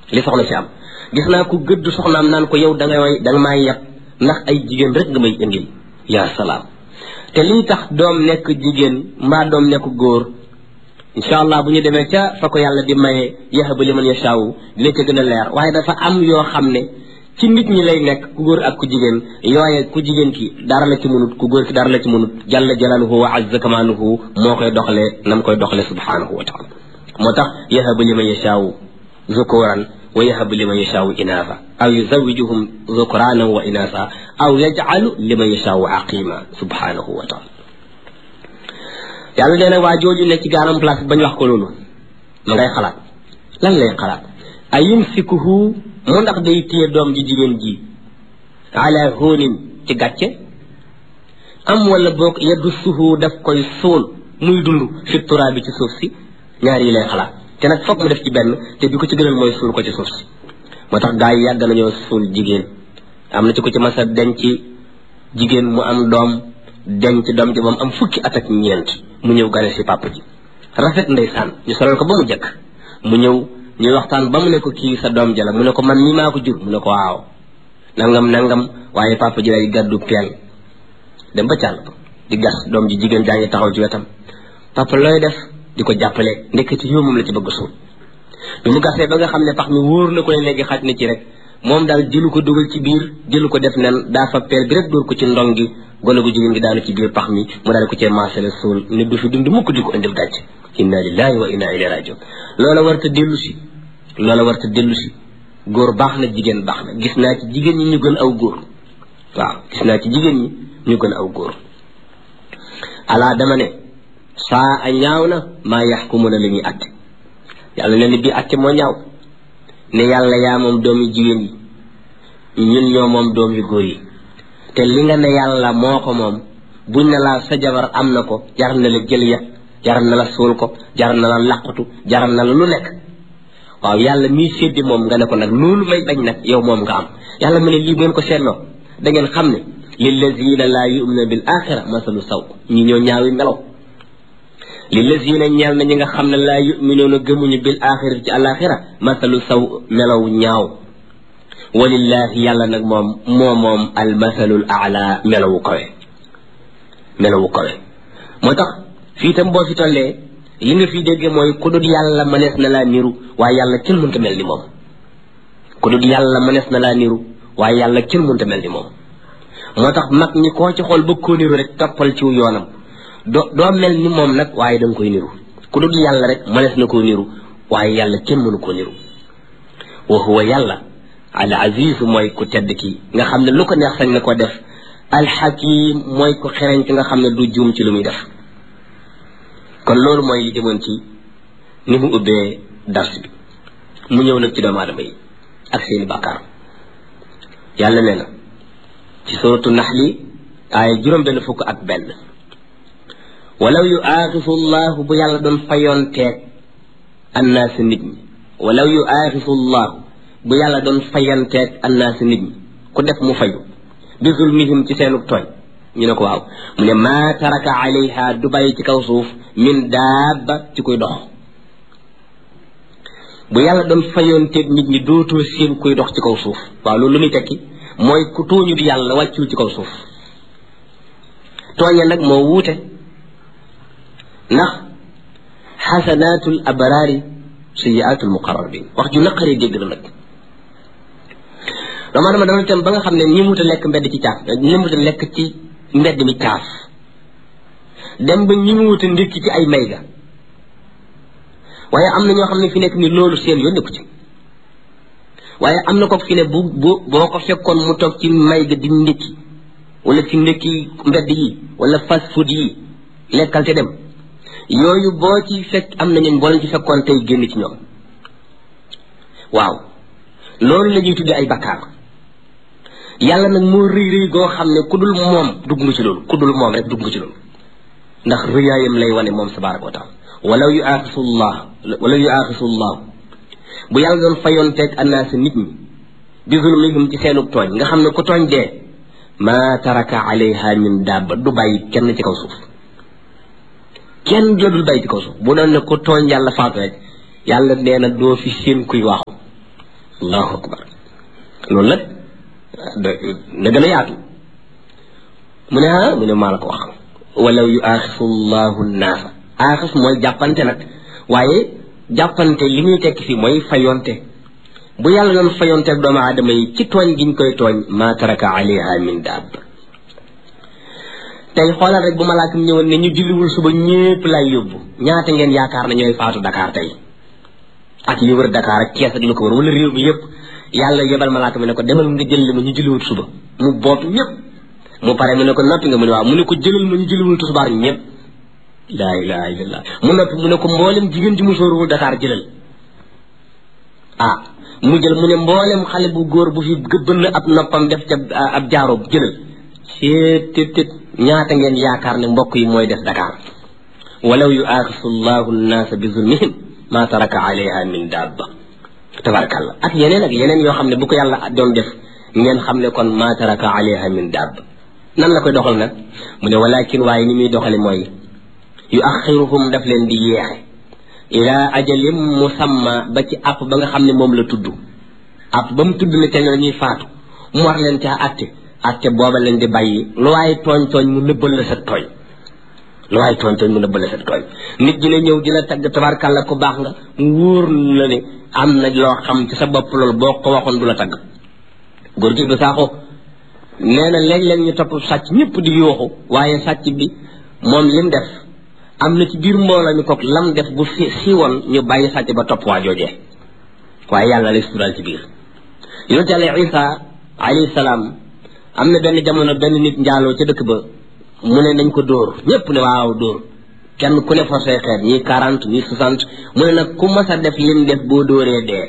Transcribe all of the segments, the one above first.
li soxna si am gis naa ko gëdd soxnaam naan ko yow da nga may yab ndax ay jigéen rek nga may indil yaa salaam te lii tax doom nekk jigéen mbaa doom nekk góor incha allah bu ñu demee ca fa ko yàlla di maye yahabu liman yashaawu dina ca gën a leer waaye dafa am yoo xam ne ci nit ñi lay nekk ku góor ak ku jigéen yooye ku jigéen ki dara la ci mënut ku góor ki dara la ci mënut jalla jalaaluhu wa azza kamaaluhu moo koy doxalee nam koy doxalee subhanahu wa taala moo tax yahabu liman yashaawu zukuran wa yahabu liman yashaawu inaasa aw yuzawijuhum zukranan wa inaasa aw yajcalu liman yashaawu aqima subhanahu wa taala yàlla nee na waa jooju ne ci gaanam place bañ wax ko loolu ma ngay xalaat lan lay xalaat ay yumsikuhu mu ndax day téye doom ji jigéen ji ala hóonin ci gàcce am wala boog yadussuhu daf koy suul muy dund fi turaa bi ci suuf si ñaar yi lay xalaat te nag foog mu def ci benn te bi ko ci gënal mooy suul ko ci suuf si moo tax gaa yi yàgg nañoo suul jigéen am na ci ko ci masa denc jigéen mu am doom denc doom ji moom am fukki at ak ñeent mu ñëw gane si papa ji rafet ndeysaan ñu solal ko ba mu jëkk mu ñëw ñuy waxtaan ba mu ne ko kii sa doom jala mu ne ko man mii maa ko jur mu ne ko waaw nangam waaye papa ji lay gàddu peel dem ba càll di gas doom ji jigéen jaa ngi taxaw ci wetam papa looy def di ko jàppale ndeketi yow moom la ci bëgg suul bi mu gasee ba nga xam ne pax mi wóor na ko ne léegi xaj na ci rek moom daal jëlu ko dugal ci biir jëlu ko def nen daa fa peel bi rek dóor ko ci ndong gi gone gu jigéen gi daanu ci biir pax mi mu daal ko cee maasale suul ne du fi dund mukk di ko indil gàcc inna lillahi wa inna ilayhi rajiun loola warta dellu si góor baax na jigéen baax na gis naa ci jigéen ñi ñu gën aw góor waaw gis naa ci jigéen ñi ñu gën aw góor alaa dama ne saa a ñaaw na maa yaxkumuna la ñuy atte yàlla ne ni bii atte moo ñaaw ne yàlla yaa moom doom yu jigéen yi ñun ñoo moom doom yu góor yi te li nga ne yàlla moo ko moom buñ ne laa sa jabar am na ko jar na la jël ya jar na la suul ko jar na la laqatu jar na la lu nekk waaw yàlla mii séddi moom nga ne ko nag loolu may bañ nag yow moom nga am yàlla mu ne lii bu ngeen ko seetloo da ngeen xam ne lillazina laa yu'minuna bil axira masalu saw ñi ñoo ñaawi melaw lillazina ñeel na ñi nga xam ne laa yu'minuna gëmuñu bil axira ci alaxira masalu saw melaw ñaaw walillahi yàlla nag moom al masalul a'la melawu kawe moo tax fii tam boo fi tollee li nga fi dégge mooy ku dul yàlla mënees na laa niru waaye yàlla kenn mënta mel ni moom ku dul yàlla mënees na laa niru waaye yàlla kenn mënta mel ni moom moo tax mag ñi koo ci xool bëgg koo niru rek toppal ci yoonam doo mel ni moom nag waaye da nga koy niru ku dul yàlla rek mënees na koo niru waaye yàlla kenn mënu koo niru wa huwa yàlla al aziz mooy ku tedd ki nga xam ne lu ko neex sañ na ko def al hakim mooy ku xereñ ki nga xam ne du juum ci lu muy def kon loolu mooy li jëmoon ci ni mu ubbee dars bi mu ñëw nag ci doomu aadama yi ak seeni bàkkaar yàlla nee na ci suratu naxli aaya 61 walaw yu aaxisu llahu bu yàlla doon fayoon teeg annaasi nit ñi walaw yu aaxisu llahu bu yàlla doon fayanteeg annaasi nit ñi ku def mu fayu bi zulmihim ci seenu tooñ ñu ne ko waaw mu ne maa taraka alayha du bàyyi ci kaw suuf min daaba ci koy dox bu yàlla doon fayanteeg nit ñi dootoo seen koy dox ci kaw suuf waaw loolu lu muy tekki mooy ku tooñu di yàlla wàccul ci kaw suuf tooñe nag moo wuute ndax xasanaatul abraari sayyiaatul muqarrabin wax ju naqari dégg na nag dama dama tam ba nga xam ne ñi mut a lekk mbedd ci caaf ñi mut a lekk ci mbedd mi caaf dem ba ñi mut a ndékki ci ay mayga waaye am na ñoo xam ne fi nekk ni loolu seen yoon nekku ci waaye am na ko fi ne boo ko fekkoon mu toog ci mayga di ndékki wala ci ndékki mbedd yi wala fast food yi lekkal te dem yooyu boo ci fekk am na ñooñ boo leen ci fekkoon tey génn ci ñoom waaw loolu la ñuy tuddee ay bakkaar yàlla nag moo rëy goo xam ne ku dul moom dugg nga ci loolu ku dul moom rek dugg nga ci loolu ndax rëyaayam lay wane moom tabaraka wa taala walaw yu aaxisullah bu yàlla doon fayoon teeg annaasi nit ñi bi zulmihim ci seenu tooñ nga xam ne ku tooñ dee maa taraka alayha min daaba du bàyyi kenn ci kaw suuf kenn dootul bàyyi ci kaw suuf bu doon ne ku tooñ yàlla faatu rek yàlla nee na doo fi seen kuy waaxu allahu akbar loolu nag na gën a yaatu mu ne maa la ko wax walaw yuaxisu llahu nnaasa aaxis mooy jàppante nag waaye jàppante li muy tekki fii mooy fayonte bu yàlla doon fayonte ak doomu aadama yi ci tooñ giñ koy tooñ maa taraka alayha min daab tey xoolal rek bu malaakam ñëwoon ne ñu julliwul suba ñépp lay yóbbu ñaata ngeen yaakaar na ñooy faatu Dakar tey ak li wër Dakar ak Kees ak lu ko wër wala réew mi yépp yàlla yebal malaaka mi ne ko demal nga jël ma ñu julliwul suba mu boot ñépp mu pare mu ne ko noppi nga mu ne waaw mu ne ko jëlal ma ñu julliwul tisbaar ñépp laa ilaha illallah mu noppi mu ne ko mboolem jigéen ji mu sóoruwul Dakar jëlal mu jël mu ne mboolem xale bu góor bu fi bënn ab noppam def ca ab jaaroo jëlal seet ñaata ngeen yaakaar ne mbokk yi mooy def Dakar walaw yuaxisu llahu nnaasa bi zulmihim ma taraka alayha min dabba tabarakallah ak yeneen yoo xam ne bu ko yàlla doon def ngeen xam ne kon ma taraka alayha min dabba nan la koy doxal nag mu ne walakin waaye ni muy doxale mooy yuaxiruhum daf leen di yeexe ila ajalin musamma ba ci àpp ba nga xam ne moom la tudd àpp ba mu tudd ne te ñoo ñuy faatu mu war leen caa atte booba leen di bàyyi lu waaye tooñ mu nëbbal la sa tooñ mu nëbbal la sa tooñ nit dina ñëw di la tagg tabarkàlla ku baax nga mu wóor la ne am na loo xam ci sa bopp loolu boo ko waxoon du la tagg góor gi du saaxo nee na léeg-léeg ñu topp sàcc ñëpp di yooxu waaye sàcc bi moom lim def am na ci biir mbooloo mi kook lam def bu siiwoon ñu bàyyi sàcc ba topp waa joojee waaye yàlla lay sural ci biir yonent Yàlla Isa alayhi salaam am na benn jamono benn nit njaaloo ca dëkk ba mu ne nañ ko dóor ñépp ne waaw dóor kenn ku ne forcé xeet ñii 40 ñii 60 mu ne nag ku mas a def lim def boo dóoree dee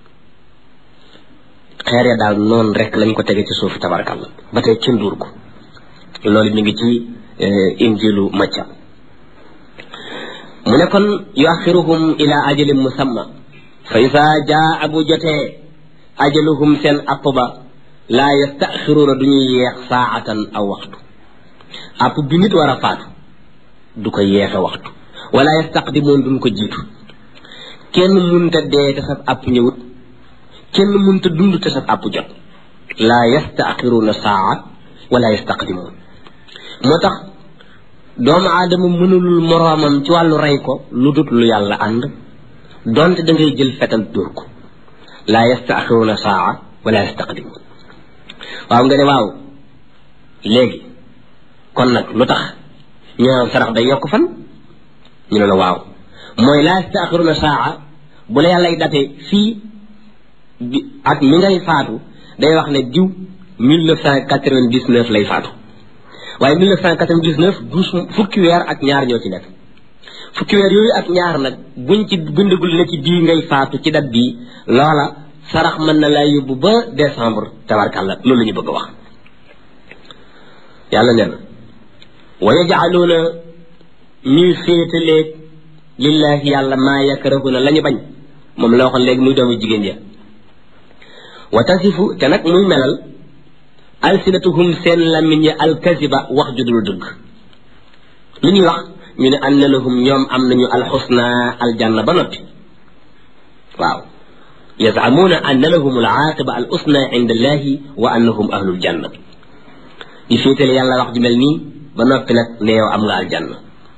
xeer ya daal noonu rek lañ ko tege ci suuf tabarakalla ba tey kenn dóor ko loolu mi ngi ci injilu Macca mu ne kon yuaxiruhum ila ajalin musamma fa isa jaa bu jotee ajaluhum seen app ba laa yastaxiruuna du ñuy yeex saatan aw waxtu app bi nit war a faatu du ko yeexe waxtu wala yastaqdimoon duñ ko jiitu kenn munta dee te sab app ñëwut kenn munta dund te sab app jot laa yastaxiruuna saa wala yastaqdimoon moo tax doomu aadama mënulul moroomam ci wàllu rey ko lu dut lu yàlla ànd donte da ngay jël fetal dóor ko laa yastaxiruuna saa wala yastaqdimoon waaw nga ne waaw léegi kon nag lu tax ñu ne sarax day yokk fan ñu ne la waaw mooy laa yastaaxiruna saa bu la yàllay date fii at mi ngay faatu day wax ne diw 1999 lay faatu waaye 1999 fukki weer ak ñaar ñoo ci nekk fukki weer yooyu ak ñaar nag buñ ci bindagul ne ci bii ngay faatu ci dat bii loola sarax mën na laa yóbbu ba décembre tabarkàlla loolu la ñu bëgg a wax yàlla nee na wa yajcaluuna ñuy féetaleeg lillahi yàlla maa yakrahuna la ñu bañ moom la waxoon léegi muy doomu jigéen ja wa tasifu te nag muy melal alsinatuhum seen làmmiñ ya alkaziba wax ju dul dëgg li ñuy wax ñu ne anna lahum ñoom am nañu alxusna aljanna ba noppi waaw yazamuuna anna lahum alaaqiba al usna inda allahi wa annahum ahlul janna di féetale yàlla wax ju mel nii ba noppi nag ne yow am nga aljanna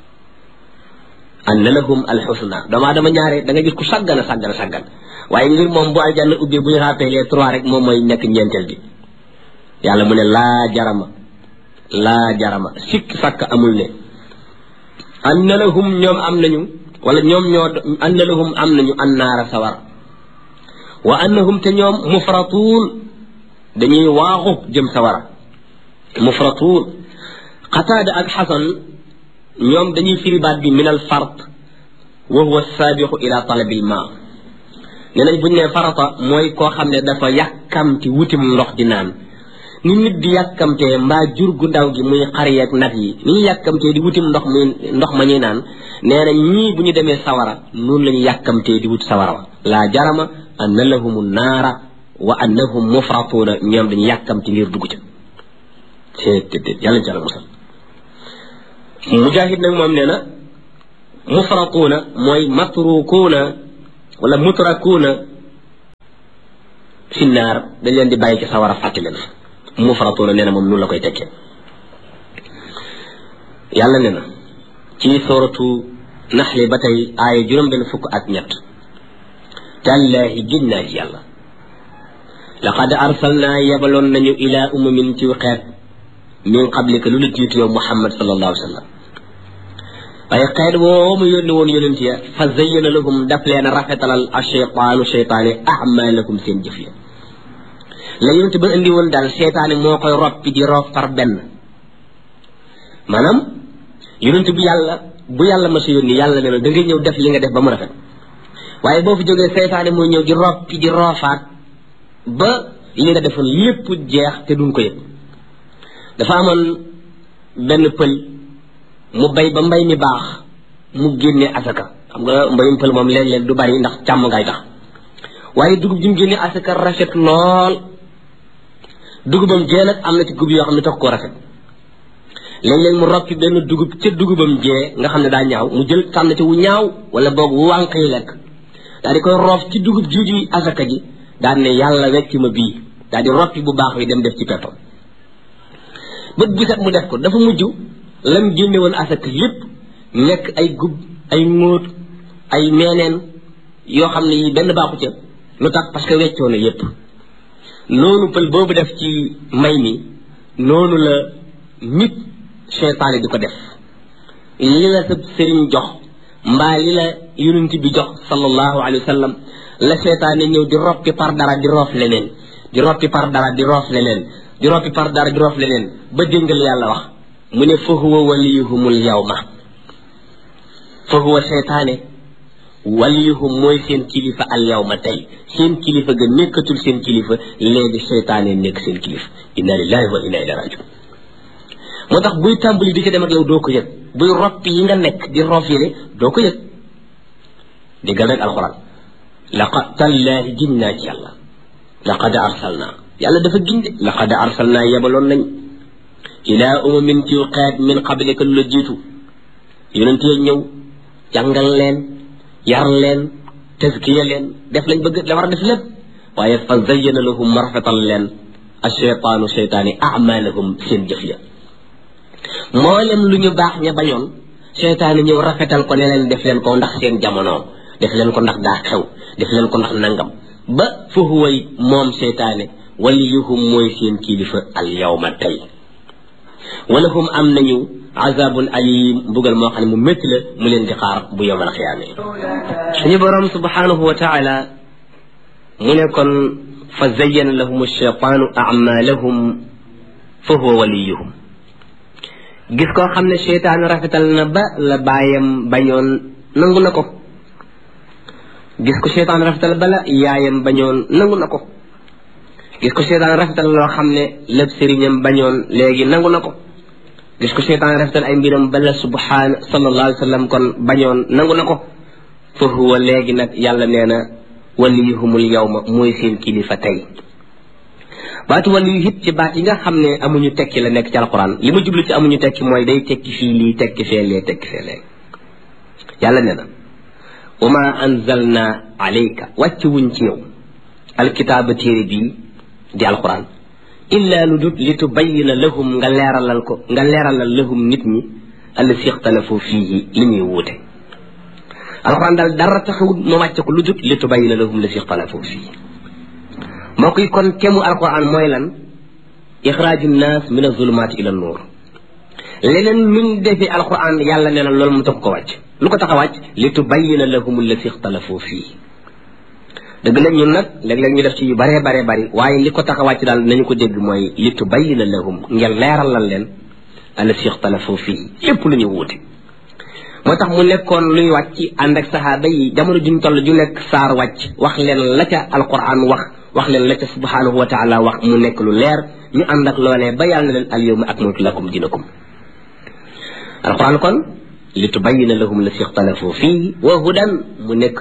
anna lahum alxusna doomu aadama ñaare da nga gis ku sàggan waaye ngir moom bu aljanna ubbee bu ñu rappelé 3 rek moom mooy nekk ñeenteel bi yàlla mu ne laa jarama sikk sàkk amul ne anna lahum ñoom am nañu wala ñoom ñoo anna lahum am nañu annaara sawar wa annahum te ñoom mufratuun dañuy waaxu jëm sawara mufratuun Qataada ak Xasan ñoom dañuy firi baat bi min al fart wa huwa saabiqu ila talabil maa nee nañ bu ñu nee farata mooy koo xam ne dafa yàkkamti wutim ndox di naan ni nit di yàkkamtee mbaa jur gu ndaw gi muy xar yeeg nag yi ni ñu yàkkamtee di wutim ndox ma ñuy naan nee na ñii bu ñu demee sawara noonu la ñu yàkkamtee di wut sawara wa laa jarama anna lahum naara wa annahum mufratuuna ñoom dañu yàkkamti ngir dugg ca te yàlla jàll musal mujahid nag moom nee na mufratuuna mooy matrukuuna wala mutrakuuna fi naar dañ leen di bàyyi ci sawara fàtte leen mufratuuna nee na moom noonu la koy tekkee yàlla nee na ci sooratu naxli ba tey aaya juróom-benn fukk ak ñett tallaahi gin naa ci yàlla laqad arsalnaa yabaloon nañu ilaa umamin ci xeet min qablika lu la jiitu yow Muhammad sallallahu alayhi wa sallam waaye xeet woo mu yónni woon yonent ya fa zayyana lahum daf leen a rafetalal asheytaanu seytaane ahmaalakum seen jëf ya la yonent ba indi woon daal seytaane moo koy roppi di roof par benn maanaam yonent bu yàlla ma sa yónni yàlla ne la da ngay ñëw def li nga def ba mu rafet waaye boo fi jógee seytaane mooy ñëw di roppi di roofaat ba li nga defoon lépp jeex te duñ ko yëg dafa amoon benn pël mu bay ba mbay mi baax mu génne asaka xam nga mbayum pël moom léeg-léeg du bari ndax càmm ngay tax waaye dugub ji mu génne asaka rafet lool dugubam jee nag am na ci gub yoo xam ne tax koo rafet léeg-léeg mu roppi benn dugub ca dugubam jee nga xam ne daa ñaaw mu jël tànn ci wu ñaaw wala boog wu wànq yi lekk daal di koy roof ci dugub ji di asaka ji daal ne yàlla wecc ma bii daal di roppi bu baax wi dem def ci peppam bët bu set mu def ko dafa mujj lam génne woon asaka lépp nekk ay gub ay ngóot ay meeneen yoo xam ne yi benn baaxu ca lu tax parce que weccoo na yépp noonu pël boobu def ci may mi noonu la nit seytaane di ko def li la sa sëriñ jox mbaa li la yonent bi jox sallallahu alayhi wa sallam la seytaane ñëw di roppi par dara di roof leneen di roppi par dara di roof leneen di roppi par dara di roof leneen ba déngal yàlla wax mu ne fa huwa waliyuhumul yawma fa huwa seytaane waliyuhum mooy seen kilifa al yawma tey seen kilifa ga nekkatul seen kilifa léegi seytaane nekk seen kilifa inna lillahi wa inna ilayhi rajiun moo tax buy tàmbali di ci dem ak yow doo ko yëg buy roppi yi nga nekk di roof yile doo ko yëg déggal rek alxuraan laqad tallaahi ginnaa ci yàlla laqad arsalnaa yàlla dafa ginde laqad arsalnaa yebaloon nañ ilaa umamin ci xeet min qablika lu la jiitu yonent ya ñëw jàngal leen yar leen tazkiya leen def lañ bëgg la war a def lépp waaye fa zayyana lahum ma rafetal leen asheytaanu seytaani amalahum seen jëf ya mboolem lu ñu baax ña bañoon seytaani ñëw rafetal ko ne leen def leen ko ndax seen jamono def leen ko ndax daa xew def leen ko ndax nangam ba fa huwa moom seytaane waliyuhum mooy seen kilifa al yawma tey walahum am nañu azabun alim mbugal moo xam ne mu métti la mu leen di xaar bu yawmal xiyaame suñu borom subhanahu wa taala mu ne kon fa zayyana lahum ash-shaytaanu a'maalahum fa huwa waliyuhum gis koo xam ne seytaan rafetal na ba la baayam bañoon nangu na ko gis ko seytaan rafetal ba la yaayam bañoon nangu na ko gis ko seytaan rafetal loo xam ne lépp sëriñam bañoon léegi nangu na ko gis ko seytaan rafetal ay mbiram ba la subhaana sallallahu alayhi wa sallam kon bañoon nangu na ko fa huwa léegi nag yàlla nee na waliyuhumul yawma mooy seen kilifa tey baatu waliyu it ci baat yi nga xam ne amuñu tekki la nekk ci alquran li ma jublu ci amuñu tekki mooy day tekki fii lii tekki fee lee tekki fee lee yàlla nee na wa ma anzalna alayka wàcc wuñ ci yow alkitaaba téere bii di alquran illa lu dut li tubayyina lahum nga leeralal lahum nit ñi allasi ixtalafu fiihi li ñuy wuute alquran daal dara taxawut ma wàcce ko lu dut li tubayyina lahum allasi ixtalafu fiihi moo koy kon kemu alquran mooy lan ixraaju nnaas min azulumaati ila nuur leneen luñ defee alquran yàlla nee na loolu mu tax ko wàcc lu ko tax a wàcc li tubayyina lahum allasi ixtalafu fiihi dëgg la ñun nag léeg-léeg ñu def ci yu baree baree bari waaye li ko tax a wàcc daal nañu ko dégg mooy li tubayyina lahum ngeen leeralal leen allasi ixtalafu fiihi lépp lu ñu wuute moo tax mu nekkoon luy wàcc ànd ak saxaaba yi jamono juñ toll ju nekk saar wàcc wax leen la ca alquran wax leen la ca subhanahu wa taala wax mu nekk lu leer ñu ànd ak loolee ba yàlla na leen al yawma akmaltu lakum dinakum alquran kon li tubayyina lahum allasi ixtalafu fiihi wa hudan mu nekk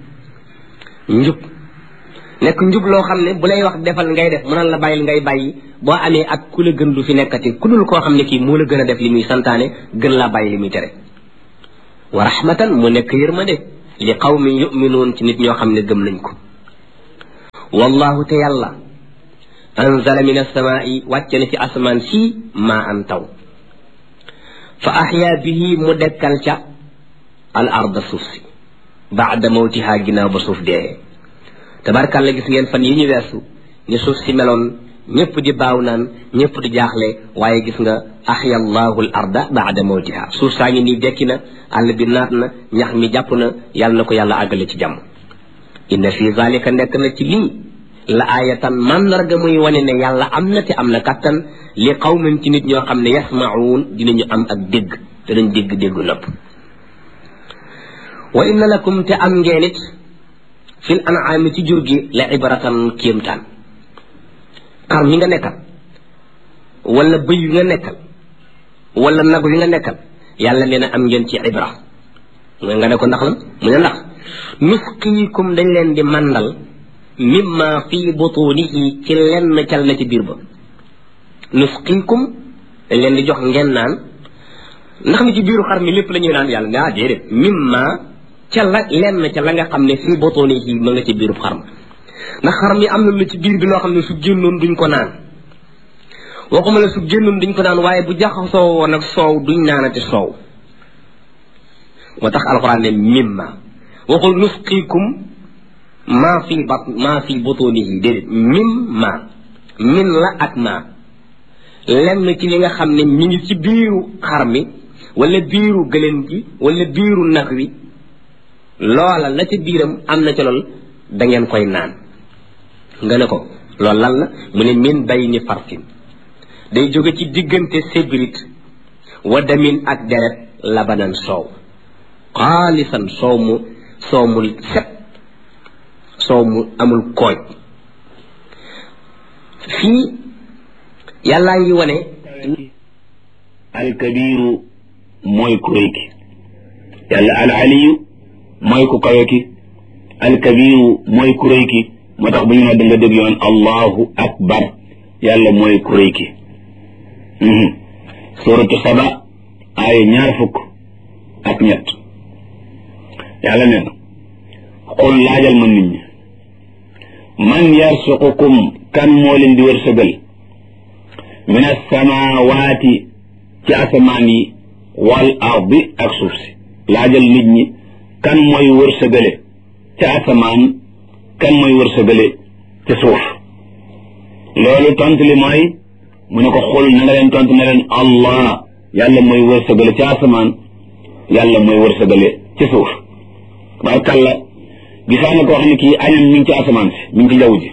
njub loo xam ne bu lay wax defal ngay def mu naan la bàyyil ngay bàyyi boo amee ak ku la gën du fi nekkati ku dul koo xam ne kii moo la gën a def li muy santaane gën laa bàyyi li muy tere wa rahmatan mu nekk yërmande li qawmin yuminuun ci nit ñoo xam ne gëm nañ ko wallahu te yàlla anzala min as-samaa'i wàcce na ci asamaan si maa an taw fa ahya bihi mu dekkal ca al arda suuf si baada mawtiha ginnaaw ba suuf dee tabarkàlla gis ngeen fan yi ñu weesu ni suuf si meloon ñëpp di baaw naan ñëpp di jaaxle waaye gis nga ahya allahu al arda baada mawtiha suuf saa ngi nii dekki na àll bi naat na ñax mi jàpp na yàlla na ko yàlla àggale ci jàmm inna fi zalika nekk na ci lii la aayatan mandarga muy wane ne yàlla am na te am na kattan li qawmin ci nit ñoo xam ne yasma'uun dinañu am ak dégg te dañ dégg nopp wa inna lakum te am ngeen it fil an'aami ci jur gi la ibratan kéemtaan xar mi nga nekkal wala bëy wi nga nekkal wala nag wi nga nekkal yàlla nee na am ngeen ci ibra nga ne ko ndax la mu ne ndax nusqiikum dañ leen di màndal mimma fii butunihi ci lenn cal na ci biir ba nusqiikum dañ leen di jox ngeen naan ndax mi ci biiru xar mi lépp la ñuy naan yàlla ne ah déedéet mimma ca la lenn ca la nga xam ne fii butunihi ma nga ci biiru xar ma ndax xar mi am na lu ci biir bi loo xam ne su génnoon duñ ko naan waxuma la su génnoon duñ ko naan waaye bu jaxasoo woon ak soow duñ naanati soow moo tax alxuraan ne mimma waxul nusqiikum maa fi butunihi déedéet mimma min la ak ma lenn ci li nga xam ne mi ngi ci biiru xar mi wala biiru gëléem gi wala biiru nag wi loola la ca biiram am na ca lool da ngeen koy naan nga ne ko loolu lan la mu ne min bayni farsin day jóge ci diggante sébrit wa damin ak deret labanan soow xaalisan soow mu set soow mu amul kooj fii yàllaa ngi wane alkabiru mooy ku rëy ki yàlla al aliyu mooy ku kawe ki alkabiru mooy ku rëy ki moo tax bu ñu ne da nga dégg yoon allahu akbar yàlla mooy ku rëy ki suratu saba ay 20 yàlla nee na xul laajal ma nit ñi man yarsuqukum kan moo leen di wërsëgal min as-samaawaati ci asamaan yi wal ardi ak suuf si laajal nit ñi kan mooy wërsëgale ca asamaan kan mooy wërsëgale ca suuf loolu tontu li mooy mu ne ko xul na nga leen tontu ne leen allah yàlla mooy wërsëgale ca asamaan yàlla mooy wërsëgale ca suuf barkalla gisaana koo xam ne kii añam mi ngi ci asamaan si mi ngi ci jaww ji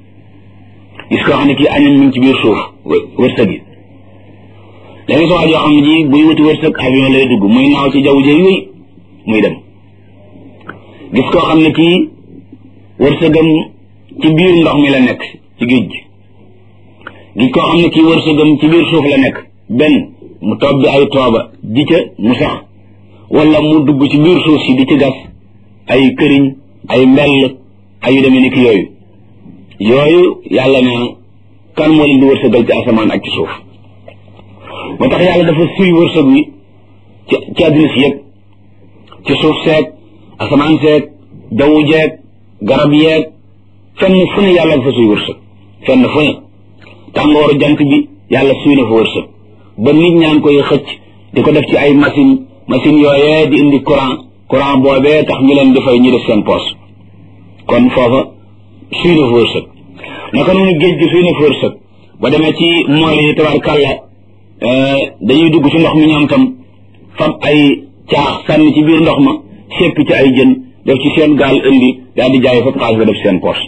gis koo xam ne kii añam mi ngi ci biir suuf wërsëg yi léegi soo joo xam ne ji buy wuti wërsëg avion lay dugg muy naaw ci jaww ji yooyu muy dem gis koo xam ne kii wërsëgam ci biir ndox mi la nekk ci géej gi gis koo xam ne kii wërsëgam ci biir suuf la nekk benn mu tobbi ay tooba di ca mu sax wala mu dugg ci biir suuf si di ci gas ay këriñ ay mbell ay yu demee ni ki yooyu yàlla ne kan moo leen di wërsëgal ci asamaan ak ci suuf moo tax yàlla dafa suy wërsëg wi ci àddina si yëpp ci suuf seeg asamaan seeg jaww jeeg garab yeeg fenn fu ne yàlla dafa suy wërsëg fenn fu ne tàngooru jant bi yàlla suy na fa wërsëg ba nit ñaa ngi koy xëcc di ko def ci ay machine yooyee di indi courant boobee tax ñu leen di fay ñu def seen poos kon foofa suy na fa wërsëg naka noonu géej gi suy na fa wërsëg ba demee ci mool yi tabarkàlla dañuy dugg ci ndox mi ñoom tam fab ay caax sànni ci biir ndox ma seppi ci ay jën def ci seen gaal indi daal di jaay fab xaalis ba def seen poos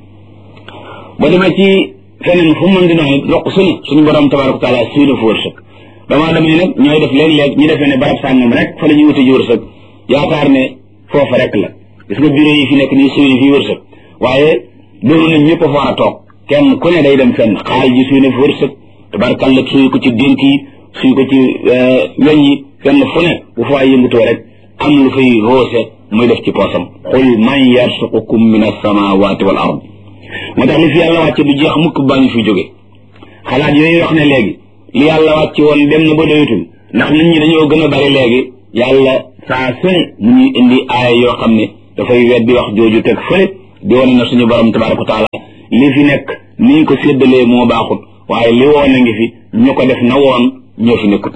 ba demee ci feneen fu mën di noonu roq su ne suñu borom tabaraka taala suy na fa wërsëg damaa demee nag ñooy def léeg-léeg ñu defee ne barab sàngam rek fa la ñuy wuti ji wërsëg yaakaar ne foofa rek la gis nga bureau yi fi nekk nii suy na fii wërsëg waaye loolu nañ ñëpp a fa war a toog kenn ku ne day dem fenn xaal ji suy na fa wërsëg tabarkàlla suy ko ci dénk yi suy ko ci weñ yi fenn fu ne bu fa yëngutoo rek am lu fay roose muy def ci poosam qul man yarsuqukum min as-samawati wal ard moo tax li fi yàlla wàcce du jeex mukk baa ñu fi jóge xalaat yooyu wax ne léegi li yàlla wàcce woon dem na ba doyatul ndax nit ñi dañoo gën a bari léegi yàlla saa su ne mu ñuy indi aaya yoo xam ne dafay weddi wax jooju teg fële di wane na suñu borom tabaraka wa taala li fi nekk niñ ko séddalee moo baaxut waaye li woon a ngi fi ñu ko def na woon ñoo fi nekkut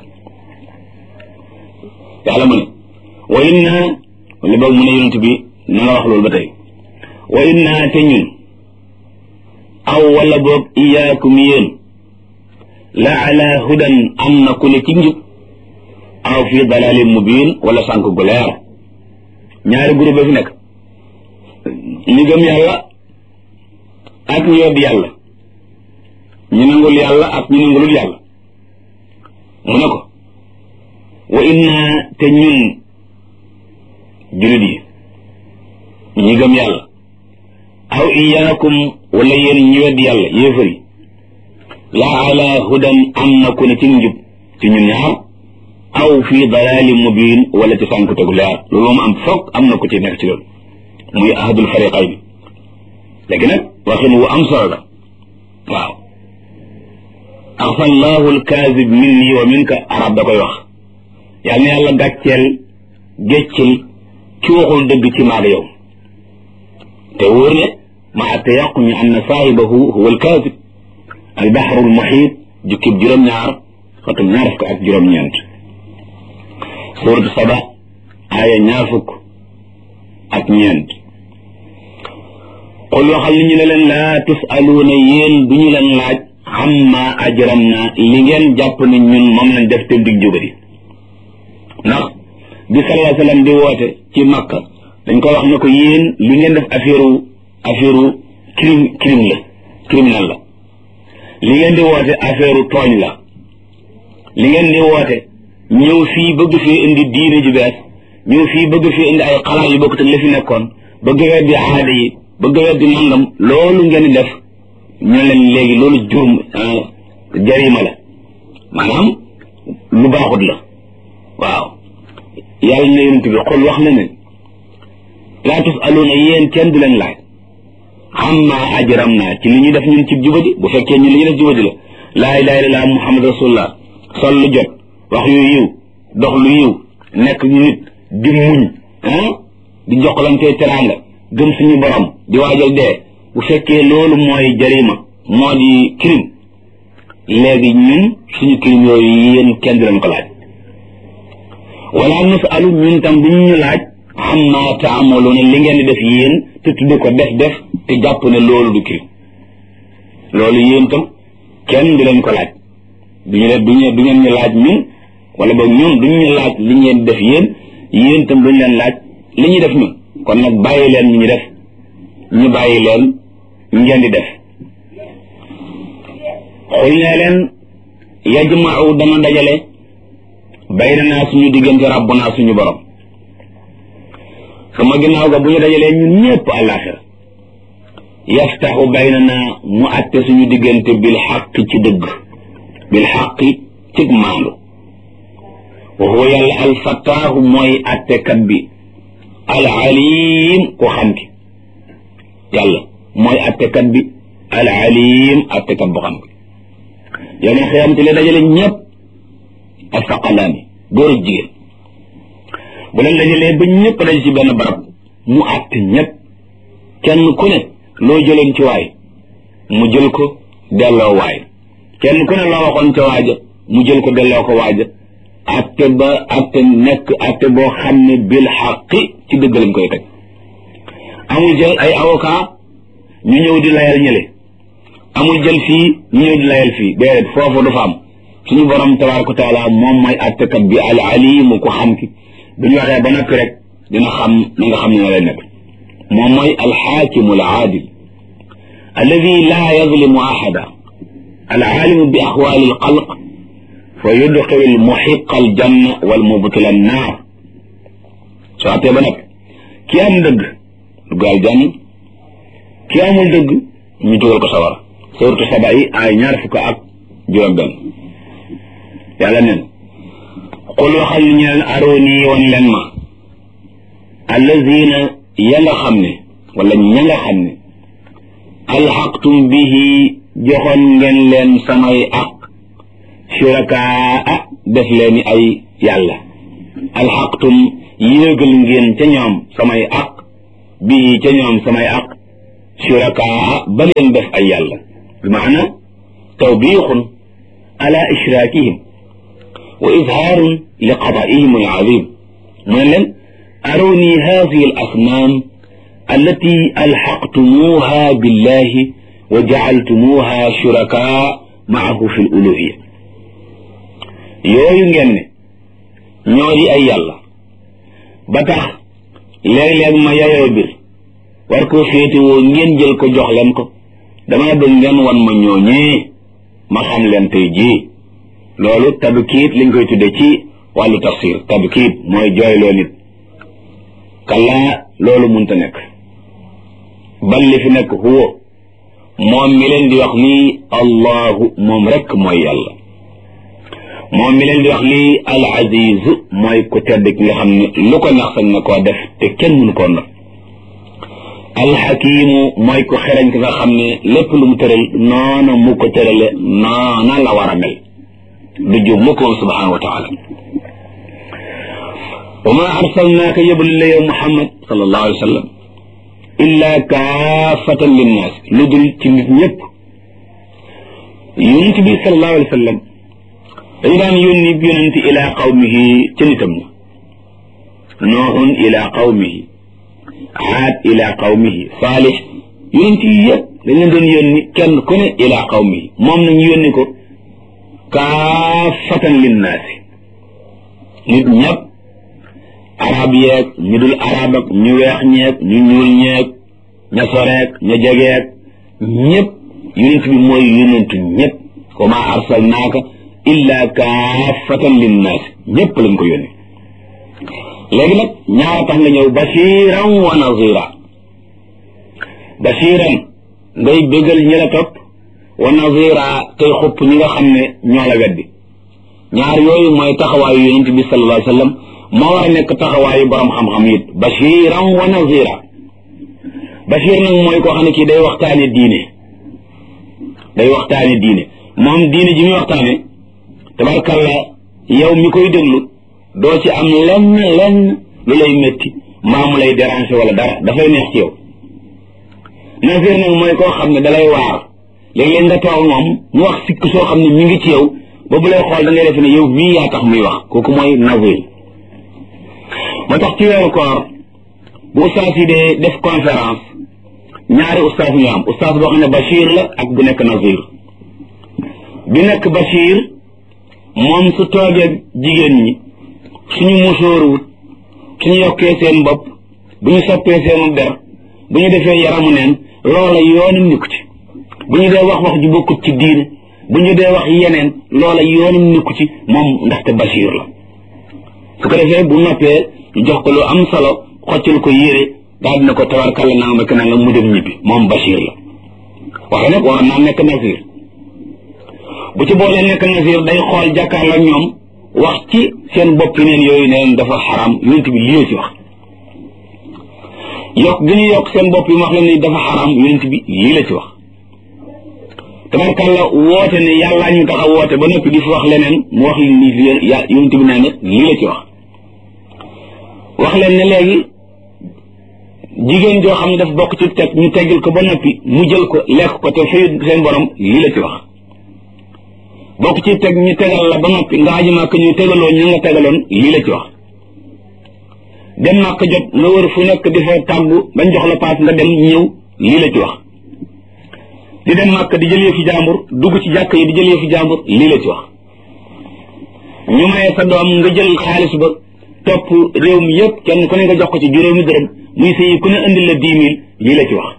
yàlla mu ne wa inna wala boog mu ne yonent bi na nga wax loolu ba tey wa inna te ñun aw wala boog iyaakum yéen la ala hudan am na ku ne ci njub aw fi dalalin mubin wala sànk gu leer ñaari groupe ba fi nekk ñi gëm yàlla ak ñu wedd yàlla ñu nangul yàlla ak ñu nangulul yàlla mu ne ko wa inna te ñun julit yi ñi gëm yàlla aw iyaakum wala yéen ñu wedd yàlla yéefar yi la ala hudan am na ku ne ci njub ci ñun ñaar aw fi dalalin mubin wala ci sànk tegu leer loolu moom am foog am na ku ci nekk ci loolu muy ahadul fariqayn léegi nag waxin wu am solo la waaw axfa allahu alkaazib minni wa minka arab da koy wax yàlla na yàlla gàcceel géccil ci waxul dëgg ci maag yow te wóor ne ma tayaquni anna saahibahu huwa alkaazib albaxru almuxiit jukkib juróom-ñaar xatum ñaar fukk ak juróom-ñeent suuratu saba aaya ñaar fukk ak ñeent qul waxal ni ñu ne leen laa tusaluuna yéen duñu leen laaj amma ajram na li ngeen jàpp ne ñun moom lañ def te dig jubari ndax bi sallallahu alayhi wa sallam di woote ci Makka dañ ko wax ne ko yéen li ngeen def affaire crime la criminel la li ngeen di woote affaire tooñ la li ngeen di woote ñëw fii bëgg fii indi diine ju bees ñëw fii bëgg fii indi ay xalaat yu bokk te la fi nekkoon bëgg weddi aada yi bëgg weddi nangam loolu ngeen di def ñu leen léegi loolu jurum jarima la maanaam lu baaxut la waaw yàlla na yonent bi xol wax na ne laa tusaluuna yéen kenn du leen laaj amma ajram naa ci li ñu def ñun ci jubadi bu fekkee ñun li ñu def jubadi la laa ilaaha illallaah muhammad rasulullah sol lu jot wax yu yiw dox lu yiw nekk nit di muñ di joxlante teraanga gëm suñu borom di waajal dee bu fekkee loolu mooy jarima moo di crime léegi ñun suñu crime yooyu yéen kenn du leen ko laaj wala nasalu ñun tam bu ñu laaj amma taamaluuna li ngeen di def yéen te tudde ko def te jàpp ne loolu du crime loolu yéen tam kenn du leen ko laaj du ngeen ñu laaj ñun wala boog ñun duñ ñu laaj li ngeen def yéen tam duñ leen laaj li ñuy def ñun kon nag bàyyi leen ñu def ñu bàyyi leen ngeen di def xul ne leen yajma'u dana dajale baynanaa suñu diggante rabbunaa suñu borom sama ginnaaw ga bu ñu dajalee ñun ñëpp àllaaxira yaftaxu baynanaa mu àtte suñu diggante bil xaq ci dëgg bil xaqi cig maandu wa huwa yàlla alfataahu mooy àttekat bi al alim ko xam ki yàlla mooy àttekat bi al alim àttekat bu xam ki yow na xiyam ci la dajale ñëpp asaqalaani góor ak jigéen bu leen dajalee ba ñëpp daje ci benn barab mu àtte ñëpp kenn ku ne loo jëloon ci waay mu jël ko delloo waay kenn ku ne loo waxoon ca waaja mu jël ko delloo ko waaja atte ba atte nekk atte boo xam ne bil xaqi ci dëgg lañ koy teg amul jël ay avocat ñu ñëw di layal ñële amul jël fii ñu ñëw di layal fii déedéet foofu du fa am suñu borom tabaraka wa taala moom mooy attekat bi al alimu ko xam ki bu ñu waxee ba noppi rek dina xam na nga xam ne lay nekk moom mooy alxaakimu al aadil alladi laa yazlimu ahada al alimu bi axwaali al xalq fa yudxilu al muxiqa al janna wal mubtila an naar soo attee ba nag ki am dëgg duggal janna ki amul dëgg ñu dugal ko sawara suuratu Saba yi ay ñaar fukk ak juróom benn yàlla nen qul waxal ni ñeen arooni wan leen ma allazina ya nga xam ne wala ña nga xam ne alxaqtum bihi joxoon ngeen leen samay aq shurakaa def leen ay yàlla alxaqtum yéegal ngeen ca ñoom samay aq bii ca ñoom samay aq shurakaa ba leen def ay yàlla bi maana tawbiixun ala ishraakihim wa izhaarun li qadaa'ihim al azim mu ne leen aruni haadihi al asnaam allati alxaqtumuuha billahi wa jacaltumuuha shurakaa maahu fi l uluhiya yooyu ngeen ne ñoo di ay yàlla ba tax léeg-léeg ma yayoo bir war koo féetewoo ngeen jël ko jox leen ko dama bëgg ngeen wan ma ñooñee ma xam leen tey jii loolu tabkiit liñ koy tudde ci wàllu tafsir tabkiit mooy jooyloo nit kallaa loolu munta nekk bal li fi nekk huwa moom mi leen di wax lii allahu moom rek mooy yàlla moom mi leen di wax lii al aziz mooy ku tedd ki nga xam ne lu ko neex sañ na koo def te kenn mënu koo not al hakimu mooy ku xereñ ki nga xam ne lépp lu mu tëral noona mu ko tërale noona la war a mel du jub mu ko subhanahu wa taala wa ma arsalnaaka yebal la yow muhammad sallallahu alayhi wa sallam illa kaafatan linnaas lu dul ci nit ñëpp yonent bi sallallahu alayhi wa sallam dañu daan yónni yonent ila qawmihi ca nitam ña noohun ila qawmihi aad ila qawmihi saalix yonent yi yëpp dañ leen doon yónni kenn ku ne ila qawmihi moom nañu yónni ko kaafatan linnaasi nit ñëpp arab yeeg ñu dul arab ak ñu weex ñeeg ñu ñuul ñeeg ña soreeg ña jegeeg ñëpp yonent bi mooy yonentu ñëpp wa ma arsalnaaka illa kaafatan linnaasi ñëpp lañ ko yónni léegi nag ñaara tax nga ñëw bashiran wa nazira bashiran ngay bégal ñi la topp wa nazira tey xupp ñi nga xam ne ñoo la weddi ñaar yooyu mooy taxawaayu yonent bi sallallahu alayhi wa sallam moo war a nekk taxawaayu borom xam-xam it bashiran wa nazira bashir nag mooy koo xam ne kii day waxtaane diine moom diine ji muy waxtaane tabarkalla yow mi koy déglu doo ci am lenn lu lay métti maa mu lay déranger wala dara dafay neex ci yow nazir nag mooy koo xam ne dalay waar léeg-léeg nga toog moom mu wax sikk soo xam ne mi ngi ci yow ba bu lay xool da ngay def ne yow mii yaa tax muy wax kooku mooy nazir moo tax ci weeru koor bu ustaas yi dee def conférence ñaari ustaas ñu am ustaas boo xam ne bashir la ak bu nekk nazir bi nekk bashir moom su toogee jigéen ñi suñu musóoruwut suñu yokkee seen bopp bu ñu soppee seenu der bu ñu defee yaramu neen loola yoonum nikku ci bu ñu dee wax ju bokkut ci diine bu ñu dee wax yeneen loola yoonum nikku ci moom ndaxte bashir la su ko defee bu noppee ñu jox ko lu am solo xoccal ko yére daal dina ko tabarkalla naa ma kenn nga mu dem ñibbi moom bashir la waaye nag war naa nekk nazir bu ci boolee nekk nazir day xool jàkkaarloo ñoom wax ci seen bopp neen yooyu neen dafa xaram yonent bi lii ci wax yokk gi ñu yokk seen bopp yi wax leen ni dafa xaram yonent bi lii la ci wax tabarkalla woote ne yàllaa ñu tax a woote ba noppi di fi wax leneen mu wax leen ni yonent bi nee na lii la ci wax leen ne léegi jigéen joo xam ne dafa bokk ci teg ñu teggil ko ba noppi mu jël ko lekk ko te fay seen borom lii la ci wax bokk ci teg ñu tegal la ba noppi nga aji màkk ñu tegaloo ñu nga tegaloon lii la ci wax dem màkk jot nga wër fu nekk di fa tàggu bañ jox la paas nga dem ñëw lii la ci wax di dem màkk di jël yëfi jàmbur dugg ci jàkk yi di jël yëfi jàmbur lii la ci wax ñu maye sa doom nga jël xaalis ba topp réew mi yëpp kenn ku ne nga jox ko ci juróomi dërëm muy sëyi ku ne indil la 10 000 lii la ci wax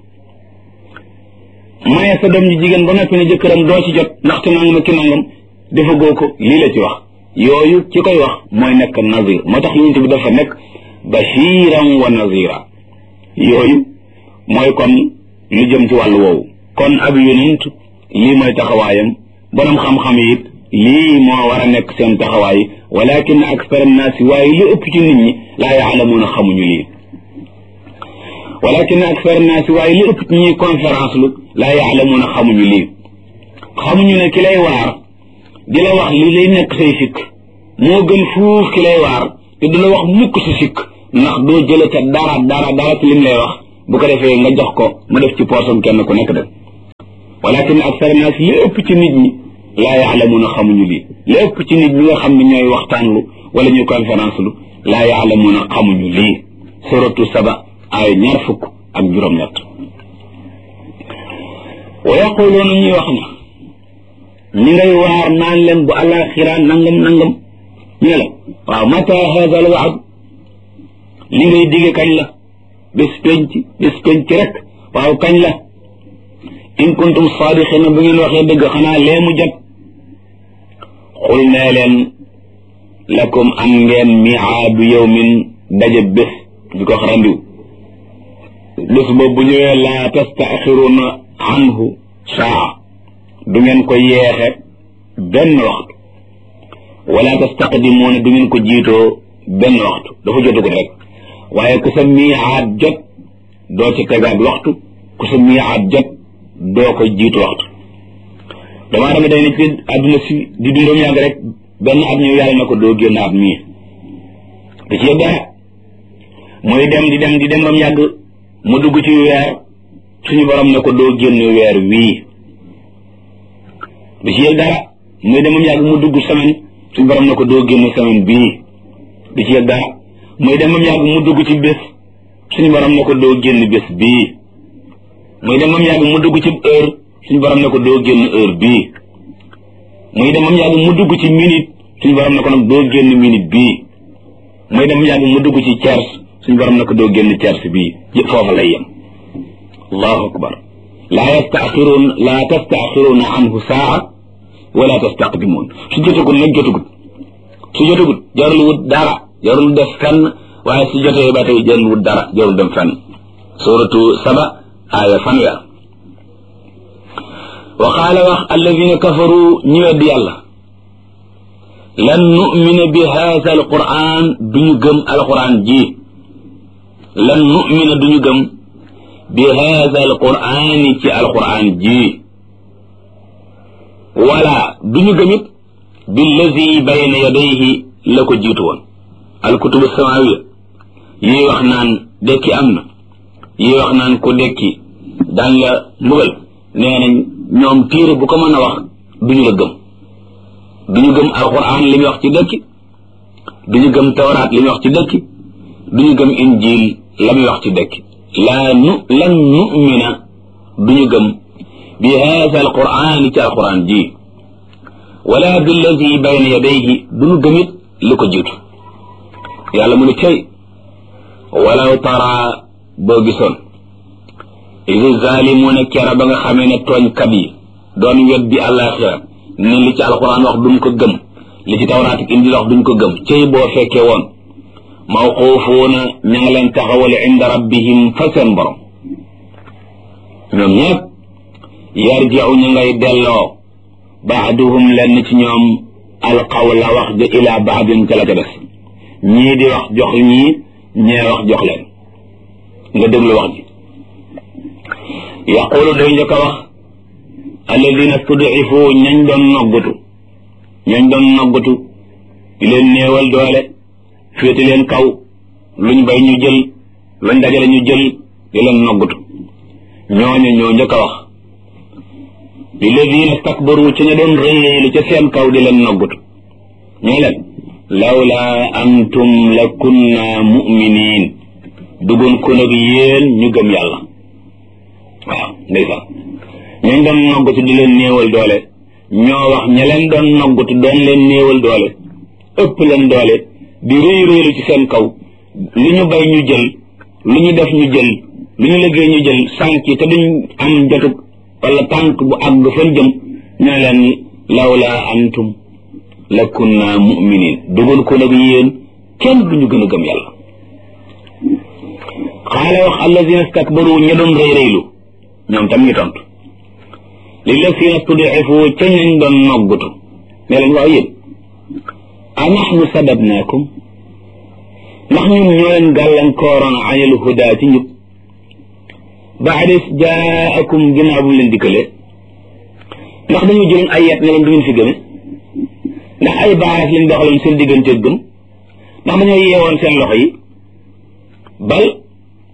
maye sa doom ji jigéen ba noppi ne jëkkëram doo ci jot ndaxte nangam ak ki nangam dafa goo ko lii la ci wax yooyu ci koy wax mooy nekk nazir moo tax yonent bi dafa nekk bashiran wa nazira yooyu mooy kon lu jëm ci wàllu woowu kon ab yonent lii mooy taxawaayam borom xam-xam yi it lii moo war a nekk seen taxawaay walakin akthar annaasi waaye li ëpp ci nit ñi laa yaalamuuna xamuñu lii walakin akthar annaasi waaye li ëpp ci ñuy conférence lu laa yaalamuuna xamuñu lii xamuñu ne ki lay waar di la wax li lay nekk say sikk moo gën fuuf ki lay waar te du la wax mukk si sikk ndax doo jële ca dara ci lim lay wax bu ko defee nga jox ko mu def ci poosam kenn ku nekk dem walakin aksara naas li ëpp ci nit ñi laa yaalamuuna xamuñu lii li ëpp ci nit ñi nga xam ne ñooy waxtaanlu wala ñu conférence lu laa yaalamuuna xamuñu lii suratu saba ay 20 wa yaquluuna ñuy wax na ñi ngay waar naan leen bu alaxira nangam nangam ñu la waaw mata hada al waad li ngay digge kañ la bés penc rek waaw kañ la in kuntum saadiqina bu ngeen waxee dëgg xanaa lee mu jot xul nee leen lakum am ngeen miaadu yawmin daje bés di ko xarandiw bés boobu bu ñëwee laa tastaaxiruna anhu saa du ngeen ko yeexe benn waxtu wala tastaqdimuuna du ngeen ko jiitoo benn waxtu dafa jotagul rek waaye ku sa miicaat jot doo ci tegaat waxtu ku sa miicaat jot doo ko jiitu waxtu damaa dama day ne ci àdduna si di dundam yàgg rek benn at ñu yàlla na ko doo génn at mii da ci dara muy dem di dem bam yàgg mu dugg ci weer suñu borom ne ko doo génn weer wii da ci dara muy dem bam yàgg mu dugg semaine suñu borom ne ko doo génn semaine bii da ci dara muy dem bam yàgg mu dugg ci bés suñu borom ne ko doo génn bés bii muy dem bam yàgg mu dugg ci heure suñu borom ne ko doo génn heure bii muy dem bam yàgg mu dugg ci minute suñu borom ne ko nag doo génn minute bii muy dem bam yàgg mu dugg ci tiers suñu borom ne ko doo génn tiers bii yëpp foofa lay yem allahu akbar laa tastaaxiruuna anhu saa wala tastaqdimuun su jotagul nag jotagul jarul wut dara jarul def fenn waaye su jotee ba tey jarul wut dara jarul dem fenn suratu saba aaya 1 wa qaala wax alladina kafaru ñi weddi yàlla lan nu'mina bi haada alquran duñu gëm alquran ji lan nu'mina duñu gëm bi haada alquran ci alquran ji wala duñu gëmit billazi bayna yadayhi la ko jiitu woon alkutubu samawiya yi wax naan dekki am na yi wax naan ko dekki daan la mbugal nee nañ ñoom téere bu ko mën a wax duñu la gëm duñu gëm alquran li muy wax ci dekki duñu gëm tawraat li muy wax ci dekki duñu gëm injil la muy wax ci dekki lan nu'mina duñu gëm bi haada alquran ci alquran ji wala billazi bayna yadayhi duñu gëmit li ko jiitu yàlla mu ne cay walaw tara boo gisoon idi zalimuna kera ba nga xamee ne tooñkat yi doon weddi àllaaxira ne li ci alquran wax duñ ko gëm li ci tawraat ak injil wax duñ ko gëm cay boo fekkee woon mawquufuuna ña nga leen taxawale inda rabbihim fa seen borom ñoom ñëpp yarji'u ñu ngay delloo baaduhum lenn ci ñoom alqawla wax ja ila baadin ca la ca des ñii di wax jox ñii ñee wax jox leen nga déglu wax ji yaqulu day njëkk a wax alladina stud'ifu ñañ doon noggatu di leen néewal doole féete leen kaw luñ bay ñu jël luñ dajale ñu jël di leen noggatu ñooñu ñoo njëkk a wax lilladina stakbaru ci ña doon réyéelu ca seen kaw di leen noggatu ñoo leen lawla antum la kunna mu'minin dugun ko nag yéen ñu gëm yàlla waaw ndeysaan ñañ doon noggatu di leen néewal doole ñoo wax ña leen doon noggatu doon leen néewal doole ëpp leen doole di réyéelu ci seen kaw lu ñu bay ñu jël lu ñu def ñu jël lu ñu liggéey ñu jël sànq te duñ am jotug wala tànk bu àgg fan jëm ñoo leen lawla antum la kunna mu'minin dugal ko nag yéen kenn duñu gën a gëm yàlla xaala wax alladina stakbaru ña doon réyréylu ñoom tam ñu tontu lilladina stud'ifu ca ñañ doon noggutu ne leen waaw yéen a nahnu sababnaakum ndax ñun ñoo leen gàllankooroon anil huda ci njub baada jaakum ginnaaw bu leen dikkalee ndax dañu jëloon ay yet ne leen du ngeen fi gëme ndax ay baaraas lañ doxaloon seen diggante gëm ndax dañoo yeewoon seen loxo yi bal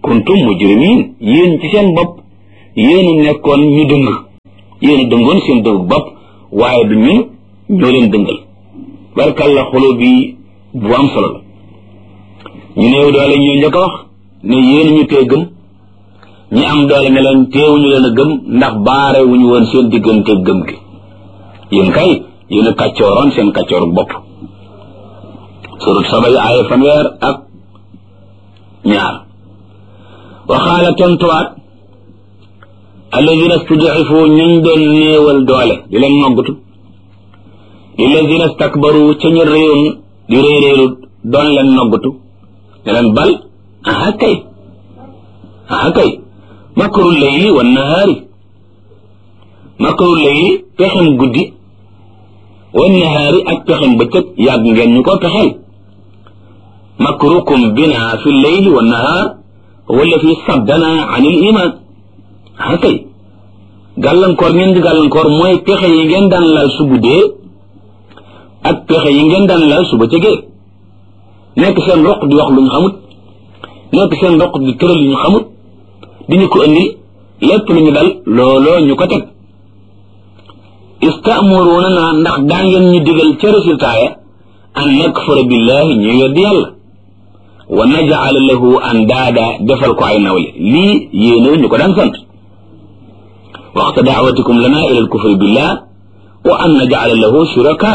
kuntum mujrimin yéen ci seen bopp yéen nekkoon ñu dëng yéen dëngoon seen dëng bopp waaye du ñun ñoo leen dëngal barkalla xolo bi bu am solo la ñu néew doole ñoo njëkk a wax ne yéen ñu tee gëm ñi am doole ne leen teewuñu leen a gëm ndax baare wuñu woon seen diggante gëm gi yéen kay yéen a kàccooroon seen kàccooru bopp surut Saba yi aaya fanweer ak ñaar waxaala tontuwaat alladina stud'ifu ñuñ doon néewal doole di leen noggutu lilladina stakbaru ca ñu réewoon di réeréeru doon leen noggutu ne leen bal aha kay makrul layli wan nahaari makrul layli pexem guddi wan nahaari ak pexem bëccëg yàgg ngeen ñu ko pexeel makrukum bina fi layli wan nahaar wala fi saddana an il iman aha kay gàllankoor ngeen di gàllankoor mooy pexe yi ngeen daan laal su guddee ak pexe yi ngeen daan laal su bëccëgee nekk seen roq di wax lu ñu xamut nekk seen roq di tëral lu ñu xamut di ñu ko indi lépp lu ñu dal looloo ñu ko teg istamuruna na ndax daa ngeen ñu digal ca résultat ya an nakfura billahi ñu weddi yàlla wa naj'ala lahu andaada defal ko ay nawle lii yéene ñu ko daan sant waxta daawatikum lana ila alkufri billah wa an naj'ala lahu shuraka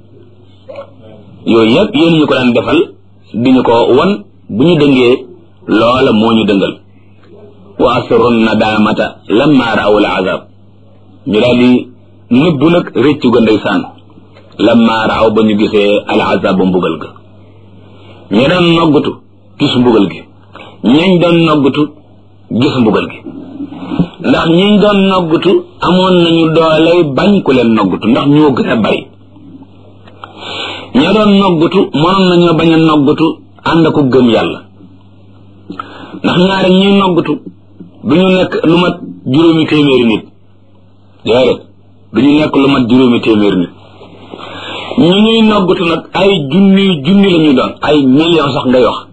yooyu yëpp yéen ñu ko daan defal di ñu ko won bu ñu dëngee loola moo ñu dëngal wa asru nadamata lamma ra'aw al'azab ñu daal di nëbbu nag rëccu ga ndeysaan lamma ra'aw ba ñu gisee al'azab ba mbugal ga ñi doon noggutu gis mbugal gi ñañ doon noggutu gis mbugal gi ndax ñiñ doon noggutu amoon nañu dooley bañ ku leen noggutu ndax ñoo gën a bari ña doon noggutu mënoon nañoo bañ a noggutu ànd ko gëm yàlla ndax ñaari ñuy noggutu du ñu nekk lu mat juróomi téeméeri nit déedéet du ñu nekk lu mat juróomi téeméeri nit ñu ñuy noggutu nag ay junni la ñu doon ay million sax ngay wax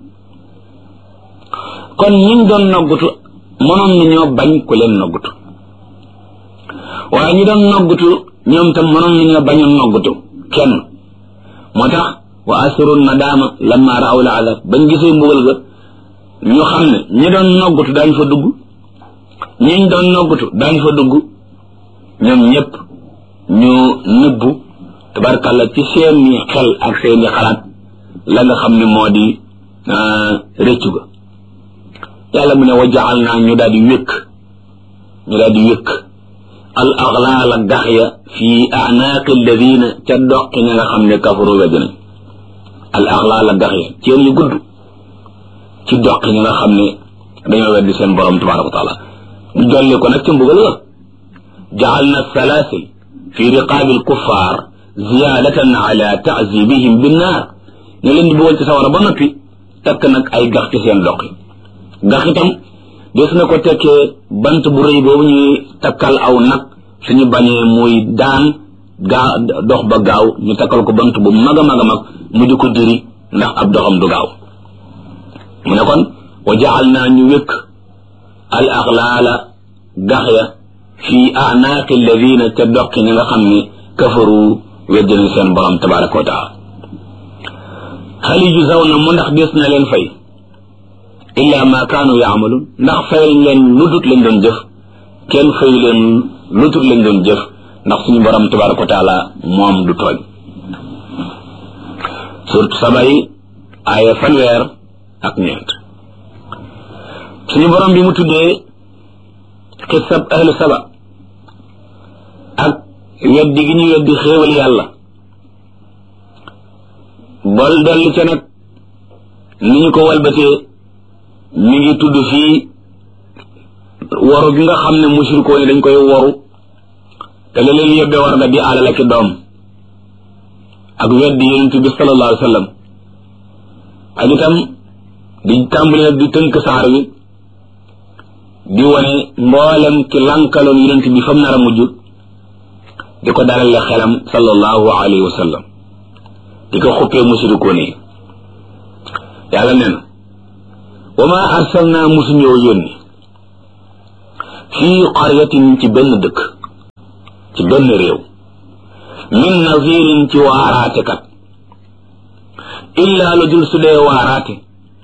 kon ñiñ doon noggutu mënoon nañoo bañ ku leen noggutu waaye ñi doon noggutu ñoom tam mënoon nañoo bañ a noggutu kenn moo tax wa asru nadama lamma ra'aw al'azab bañ gisee mbugal ga ñu xam ne ñi doon noggutu daañ fa dugg ñiñ doon noggutu daañ fa dugg ñoom ñëpp ñu nëbbu tabarkàlla ci seeni xel ak seeni xalaat la nga xam ne moo di rëccu ga yàlla mu ne wa jaal naa ñu daal di wékk al aglaal ak gax ya fi anaaqi alladina ca doqi ña nga xam ne kafaru wedd nañ al aglaal ak gax ya ceen yu gudd ci doqi ña nga xam ne dañoo weddi seen borom tabaraka wa taala ñu dolli ko nag ca mbugal la jaal na salaasil fi riqaabi alkuffar ziyadatan ala taazibihim binnaar ñu leen di bëggoon ci sawara ba noppi takk nag ay gax ci seen doqi gax itam des na ko tekkee bant bu rëy boobu ñuy takkal aw nag suñu bañee muy daan dox ba gaaw ñu takkal ko bant bu mag a mag a mag mu di ko diri ndax ab doxam du gaaw mu ne kon wa jaal naa ñu wékk al aglaala gax ya fi anaaqi alladina ca doqi ñi nga xam ne kafaru weddina seen borom tabaraka wa taala hal yujzawna mu ndax des na leen fay illa ma kaanu yaamaluun ndax fay leen lu dut lañ doon jëf kenn fay leen lu dut lañ doon jëf ndax suñu borom tabaraka wa taala moom du tooñ surtout Saba yi aaya fanweer ak ñeent suñu borom bi mu tuddee xisab ahlu Saba ak weddi gi ñu weddi xéewal yàlla bol dolli ca nag ni ñu ko walbatee mi ngi tudd fii waru gi nga xam ne mushrikoo yi dañ koy waru te la leen yóbbee war nga di alal ak doom ak weddi yonent bi sallallahu alayhi wa sallam ak itam di tàmbali nag di tënk saar wi di wane mboolem ki lankaloon yonent bi fam nar a mujj di ko dalal xelam sallallahu alayhi wa sallam di ko xuppee mushrikoo yi yàlla nee na wa ma arsalna musuñoo yónni fii qaryatin ci benn dëkk ci benn réew min nazirin ci waaraate kat illa lu dul su dee waaraate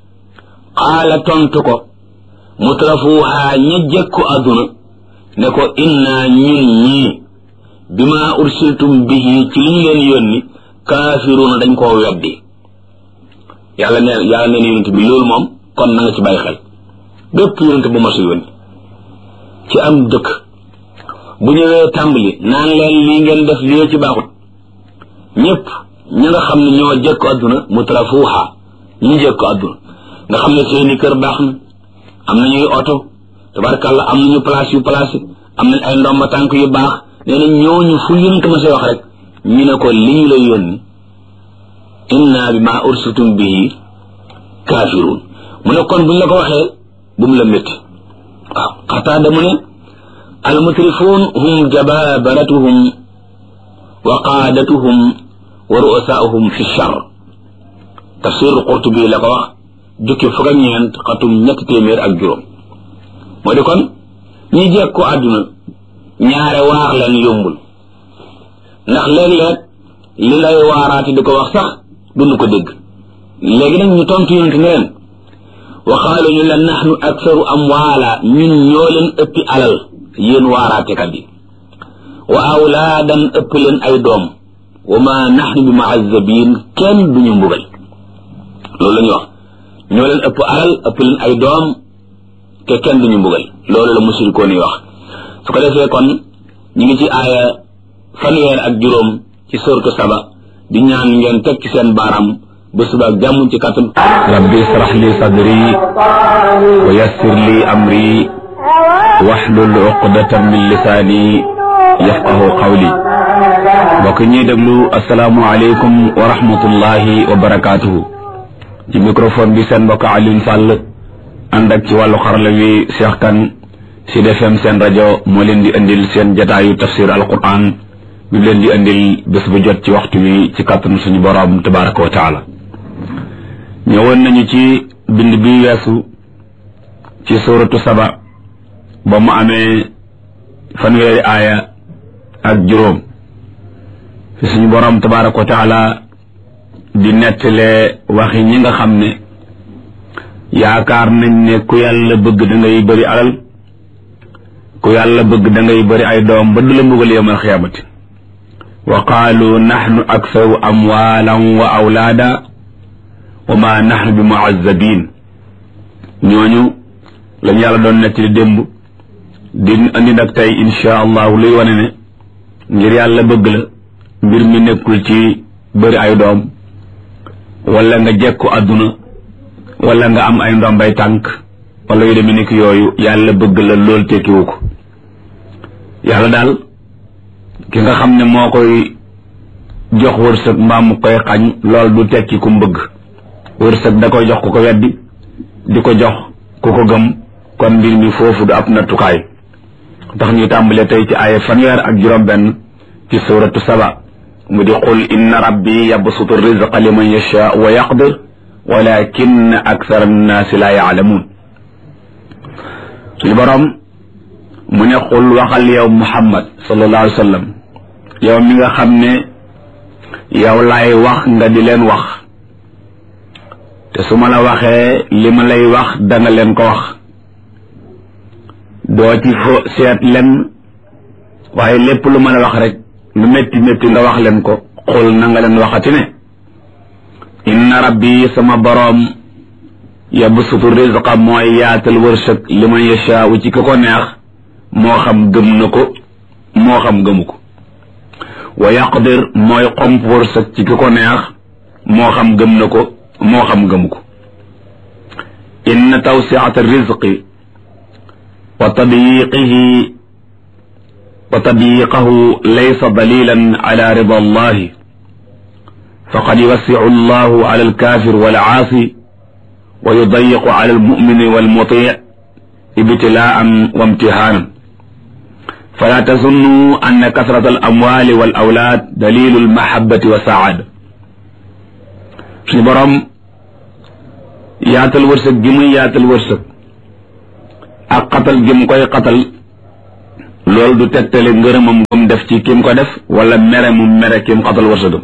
qaala tontu ko mutrafuha ña jekku àdduna ne ko inna ñun ñii bima ursiltum bihi ci li ñu leen yónni kaafiruuna dañ koo weddi yàlla ne yonent bi loolu moom kon na nga ci bàyyi xel bépp yonent bu ma su yónni ci am dëkk bu ñëwee tàmbali naan leen lii ngeen def lii ci baaxut ñëpp ñi nga xam ne ñoo jekku àdduna mutrafuha ñu jekku àdduna nga xam ne seeni kër baax na am nañuy oto tabarkàlla am nañu place yu placé am nañ ay ndomba tànk yu baax nee na ñooñu fu yonent ma say wax rek ñu ne ko li ñu lay yónni inna bima ursiltum bihi kaafiruun mu ne kon buñ la ko waxee bu mu la métti waaw Qataada mu ne almutrifuun hum jababaratuhum wa qaadatuhum wa ru'asaahum fi char tafsir Qurtubi la ko wax jukki fukk ak ñeent xatum 300 moo di kon ñi jekku àdduna ñaare waar leen yombul ndax léeg-léeg li lay waaraati di ko wax sax duñu ko dégg léegi nag ñu tontu yonent ne leen waxaalu ñu la nahnu aksaru amwaala ñun ñoo leen ëppi alal yéen waaraatekat yi wa awlaadan ëpp leen ay doom wa ma nahnu bi mu'azzabin kenn duñu mbugal loolu la ñu wax ñoo leen ëpp alal ëpp leen ay doom te kenn duñu mbugal loolu la mushrikoon yi wax su ko defee kon ñu ngi ci aaya 50 ci sourate Saba di ñaan ngeen teg ci seen baaram ba suba ak jàmm ci kàttan rabbi israh li sadri wa yassir li amri wahlul uqdatan min lisaani yafqahu qawli mbokk ñuy déglu asalaamu aleykum wa rahmatullahi wa barakatuhu ci microphone bi seen mbokk Alioune Sall ànd ak ci wàllu xarala wi Cheikh Kane Sud FM seen rajo moo leen di indil seen jataayu tafsir alquran bi leen di indil bés bu jot ci waxtu wi ci kàttanu suñu borom tabaraka wa taala ñëwoon nañu ci bind bi weesu ci suratu Saba ba mu amee 1 aaya ak 5 fi suñu borom tabaraka wa taala di nettalee waxi ñi nga xam ne yaakaar nañ ne ku yàlla bëgg da ngay bëri alal ku yàlla bëgg da ngay bëri ay doom ba du la mbugal yawmal xiyaamati wa qaalu nahnu aktharu amwaalan wa awlaada wa ma nahnu bi mu'azzabin ñooñu lañ yàlla doon nettali démb di andi nag tey insha allahu luy wane ne ngir yàlla bëgg la mbir mi nekkul ci bëri ay doom wala nga jekku àdduna wala nga am ay ndombay tànk wala yu demee nekk yooyu yàlla bëgg la lool tekkiwu ko yàlla daal ki nga xam ne moo koy jox wërsëg mbaa mu koy xañ lool du tekki ku mbëgg wërsëg da koy jox ku ko weddi di ko jox ku ko gëm kon mbir mi foofu du ab nattukaay tax ñuy tàmbalee tey ci aaya 50 ci suratu Saba mu di qul inna rabbi yabsutu rizqa liman yasha wa yaqdir walakin akthara annaasi la yaalamuun suñu borom mu ne qul waxal yow Muhammad sallallahu alayhi wa sallam yow mi nga xam ne yow laay wax nga di leen wax te su ma la waxee li ma lay wax danga leen ko wax doo ci seet len waaye lépp lu ma la wax rek lu métti métti nga wax leen ko xul na nga leen waxati ne inna rabbi sama boroom yabsutu rizqa mooy yaatal wërsëg li man yashaa'u ci ki ko neex moo xam gëm na ko moo xam gëmu ko wa yaqdir mooy xomp wërsëg ci ki ko neex moo xam gëm na ko moo xam gëmu ko inna tawsi'ata rizqi wa tadyiqahu laysa dalilan ala rida allahi faqad yuwassi'u allahu ala alkafir wal'aasi wa yudayiqu ala almu'mini walmuti' ibtilaa'an wa imtihaanan fala tazunnu anna kasrata alamwali wal awlaad dalilu almahabbati wa saada suñu borom yaatal wërsëg gi muy yaatal wërsëg ak xatal gi mu koy xatal loolu du tegtale ngërëmam gum def ci kim ko def wala mere mu mere kim xatal wërsëgam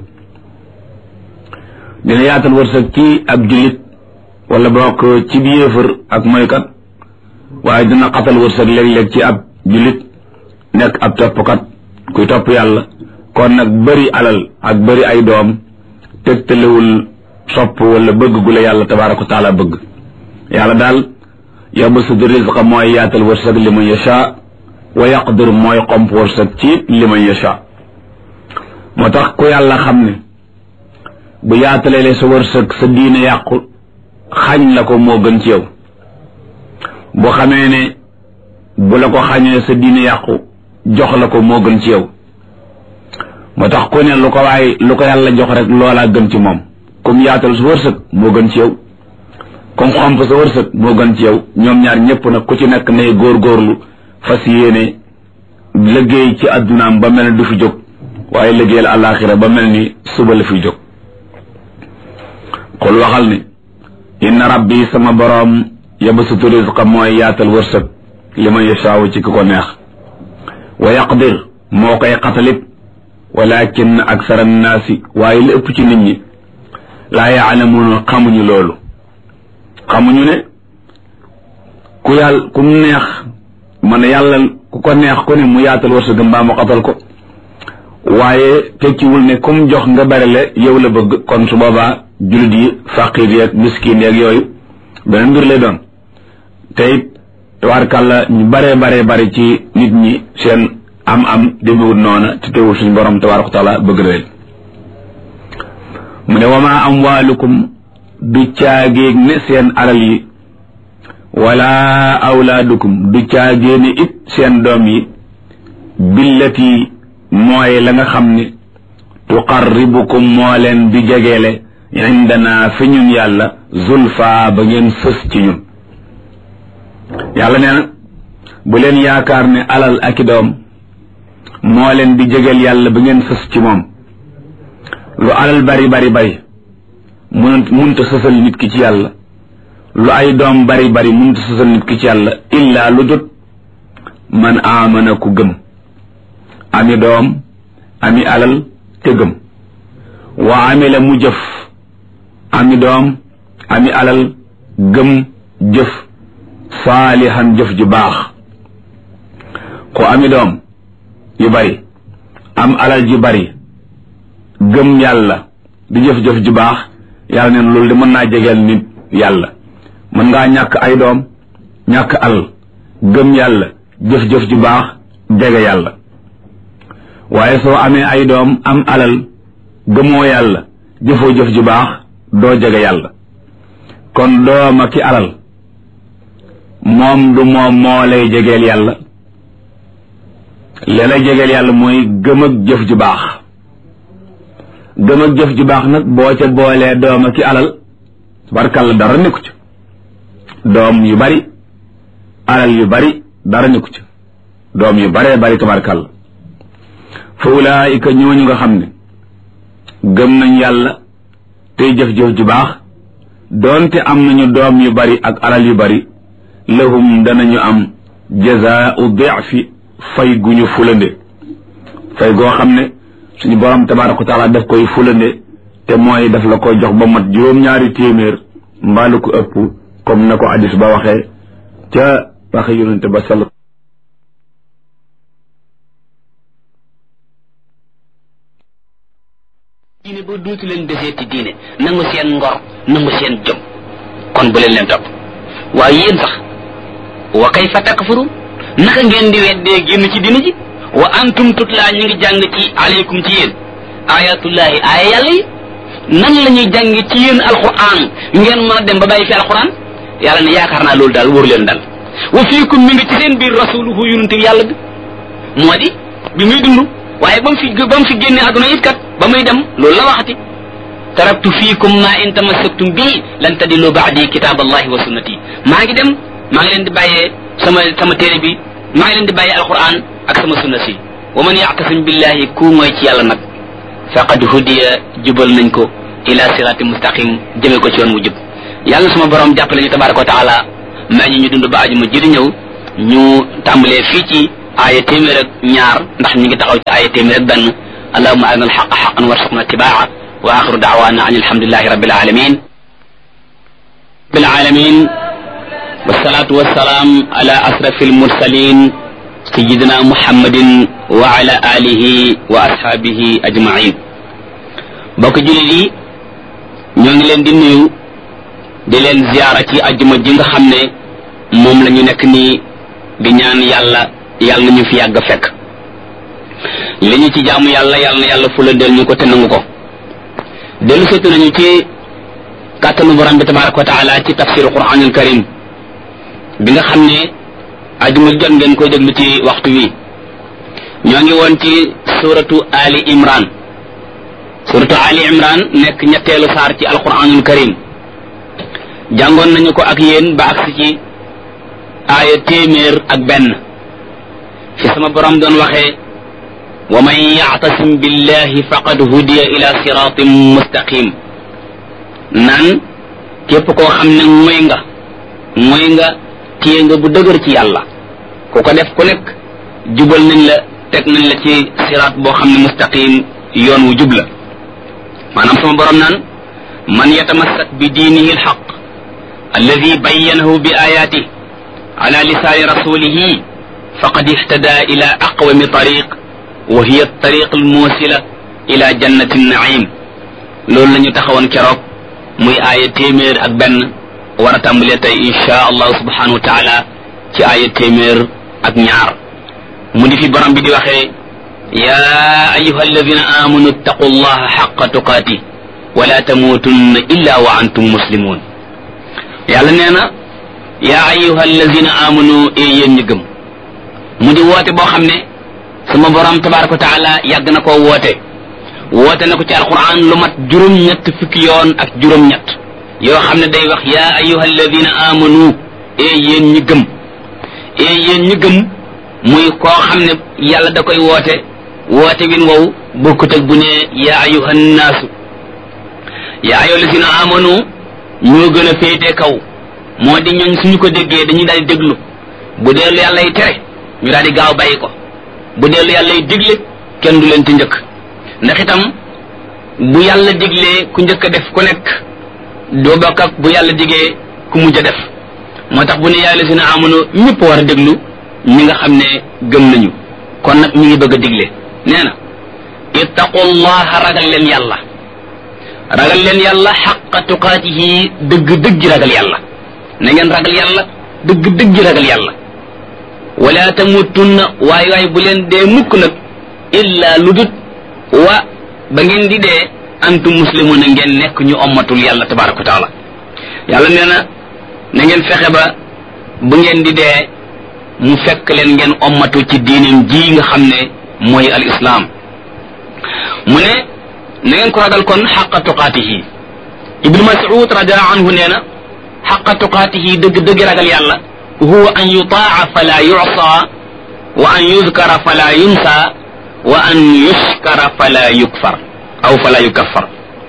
dina yaatal wërsëg ci ab jullit wala bokk ci yéefar ak moykat waaye dina xatal wërsëg léeg-léeg ci ab jullit nekk ab toppkat kuy topp yàlla kon nag bëri alal ak bëri ay doom tegtalewul sopp wala bëgg gu la yàlla tabaaraka wa taala bëgg yàlla daal yabsutu rizqa mooy yaatal wërsëg li man yasha wa yaqdir mooy xomp wërsëg ci li man yasha moo tax ku yàlla xam ne bu yaatalee sa wërsëg sa diine yàqu xañ la ko moo gën ci yow bu xamee ne bu la ko xañee sa diine yàqu jox la ko moo gën ci yow moo tax ku ne lu ko yàlla jox rek loolaa gën ci moom comme yaatal sa wërsëg moo gën ci yow comme xomp sa wërsëg moo gën ci yow ñoom ñaar ñëpp nag ku ci nekk nay góorgóorlu fas yéene liggéey ci addunaam ba mel ni du fi jóg waaye liggéeyal àllaaxira ba mel ni suba la fi jóg xul waxal ne inna rabbi sama boroom yabsutu rizqa mooy yaatal wërsëg li man yashaawu ci ki ko neex wa yaqdir moo koy xatalit walakin aksara annaasi waaye li ëpp ci nit ñi laa yaalamuuna xamuñu loolu xamuñu ne ku neex man yàlla ku ko neex ku ne mu yaatal wërsëgam mbaa mu xatal ko waaye tekkiwul ne comme jox nga barele yow la bëgg kon su boobaa jullit yi faqir yeeg miskin yeeg yooyu beneen mbir lay doon te it tabaarkàlla ñu bare ci nit ñi seen am demewut noona te teewul suñu borom tabaaraka taala bëgg na leen mu ne wama amwaalukum du caagéeg ne seen alal yi wala awlaadukum du caagée ne it seen doom yi billati mooy la nga xam ne tuqarribukum moo leen di jegeele indana fi ñun yàlla zulfa ba ngeen fës ci ñun yàlla nee na bu leen yaakaar ne alal ak i doom moo leen di jegeel yàlla ba ngeen fës ci moom lu alal bari munta sësal nit ki ci yàlla lu ay doom bari munta sësal nit ki ci yàlla illaa lu jot man aamana ku gëm ami doom ami alal te gëm wa amila mu jëf ami doom ami alal gëm jëf saalihan jëf ju baax ku ami doom yu bari am alal ju bari gëm yàlla di jëf-jëf ju baax yàlla neen loolu de mën naa jegeel nit yàlla mën ngaa ñàkk ay doom ñàkk alal gëm yàlla jëf-jëf ju baax jege yàlla waaye soo amee ay doom am alal gëmoo yàlla jëfoo jëf ju baax doo jege yàlla kon dooma ki alal moom du moom moo lay jegeel yàlla li lay jegeel yàlla mooy gëm ak jëf ju baax gëm ak jëf ju baax nag boo ca boolee dooma ki alal tabarkàlla dara nekku ci doom yu bari alal yu bari dara nekku ci doom yu baree bari tabarkàlla fa ulaayika ñooñu nga xam ne gëm nañ yàlla tey jëf-jëf ju baax doonte am nañu doom yu bari ak alal yu bari lahum danañu am jazaa'u di'fi fay gu ñu fulande fay goo xam ne suñu borom tabaaraka wa taala daf koy fulande te mooy daf la koy jox ba mat juróom-ñaari téeméer mbaalu ko ëpp comme na ko hadis ba waxee ca waxe yonente ba sall diine ba duutu leen deseeti diine nangu seen ngor nangu seen jom kon bu leen topp waaye yéen sax wa kayfa takfurun naka ngeen di weddee génn ci diine ji wa antum tutla ñu ngi jàng ci aleykum ci yéen ayatullahi aaya yàlla yi nan la ñuy jàng ci yéen alquran ngeen mën a dem ba bàyyi fi alquran yàlla ne yaakaar naa loolu daal wóoru leen dal wa fiikum mi ngi ci seen biir rasuluhu yonente yàlla bi moo di bi muy dund waaye ba mu fi génne àdduna it kat ba muy dem loolu la waxati taraktu fiikum ma in tamassaktum bii lan tadillu baadi kitab allahi wa sunnati maa ngi dem maa ngi leen di bàyyee sama téere bi maa ngi leen di bàyyee alquran ak sama sunna si wa man ya'tasim billahi ku mooy ci yàlla nag faqad hudiya jubal nañ ko ila sirati mustaqim jëme ko ci yoon wu jub yàlla suma borom jàppale ñu tabaraka wa taala may ñu dund ba aju ma ji di ñëw ñu tàmbalee fii ci aaya téeméer ak ñaar ndax ñu ngi taxaw ci aaya téeméer ak benn allahumma arina alxaqa xaqan warzuqna ittibaa wa axiru daawana an alhamdulillahi rabbil alamin wassalatu wassalaam ala asrafil mursalin sayidina muhammadin wa ala alihi wa ashaabihi ajmain bokk jullit yi ñoo ngi leen di nuyu di leen ziyaara ci ajjuma ji nga xam ne moom la ñu nekk nii di ñaan yàlla nañu fi yàgg fekk li ñu ci jaamu yàlla na yàlla fula del ñu ko te nangu ko dellu sotti nañu ci kàttanu borom bi tabaraka wa taala ci tafsiru quranul karim bi nga xam ne ajjuma jot ngeen koy déglu ci waxtu wi ñoo ngi woon ci suratu ali imran nekk ñetteelu saar ci alquranul karim jàngoon nañu ko ak yéen ba agsi ci aaya téeméer ak benn fi sama borom doon waxee wa man ya'tasim billahi faqad hudiya ila siratin mustaqim naan képp koo xam ne mooy nga téye nga bu dëgër ci yàlla ku ko def ku nekk jubal nañ la teg nañ la ci siraat boo xam ne mustaqim yoon wu jub la maanaam sama borom naan man yatamassak bi diinihi alxaq alladi bayyanahu bi ayaatihi ala lisaani rasulihi faqad ihtada ila aqwami tariq wa hiya tariq almuusila ila jannati naim loolu la ñu taxawoon keroog muy aaya téeméer ak benn war a tàmbalee tey insha allahu subhanahu wa taala ci aaya téeméer ak ñaar mu di fi borom bi di waxee ya ayuha alladina amanu ittaqu allaha xaqa tuqaati wala tamuutunna illa wa antum muslimun yàlla nee na yaa ayuha alladina amanu e yéen ñi gëm mu di woote boo xam ne sama borom tabaraka wa taala yàgg na koo woote na ko ci alquran lu mat juróom-ñett fukki yoon ak juróom-ñett yoo xam ne day wax yaa ayuha alladina amanu e yéen ñi gëm muy koo xam ne yàlla da koy woote win wow bokkut ak bu ne yaa ayuha nnaasu yaa ayuha alladina amanu ñoo gën a féete kaw moo di ñooñ suñu ko déggee dañuy daal di déglu bu dee lu yàlla yi tere ñu daal di gaaw bàyyi ko bu dee lu yàlla yi digle kenn du leen ci njëkk ndax itam bu yàlla diglee ku njëkk a def ku nekk doo bokk ak bu yàlla digee ku mujj a def moo tax bu ne yaa lazina amanu ñëpp war a déglu ñi nga xam ne gëm nañu kon nag ñu ngi bëgg a digle nee na ittaqullaha ragal leen yàlla xaqa tuqaatihi dëgg ragal yàlla na ngeen ragal yàlla dëgg ragal yàlla wala tamutunna waay bu leen dee mukk nag illa lu dut wa ba ngeen di dee antum muslimuna ngeen nekk ñu ommatul yàlla tabaraka wa taala yàlla nee na ngeen fexe ba bu ngeen di dee mu fekk leen ngeen ommatu ci diineem ji nga xam ne mooy al islam mu ne na ngeen ko ragal kon xaqa tuqaatihi ibnu mas'ud radiallahu anhu nee na xaqa tuqaatihi dëgg ragal yàlla huwa an yutaa fala yusa wa an yuzkara fala yunsa wa an yushkara fala yukfar aw fala yukaffar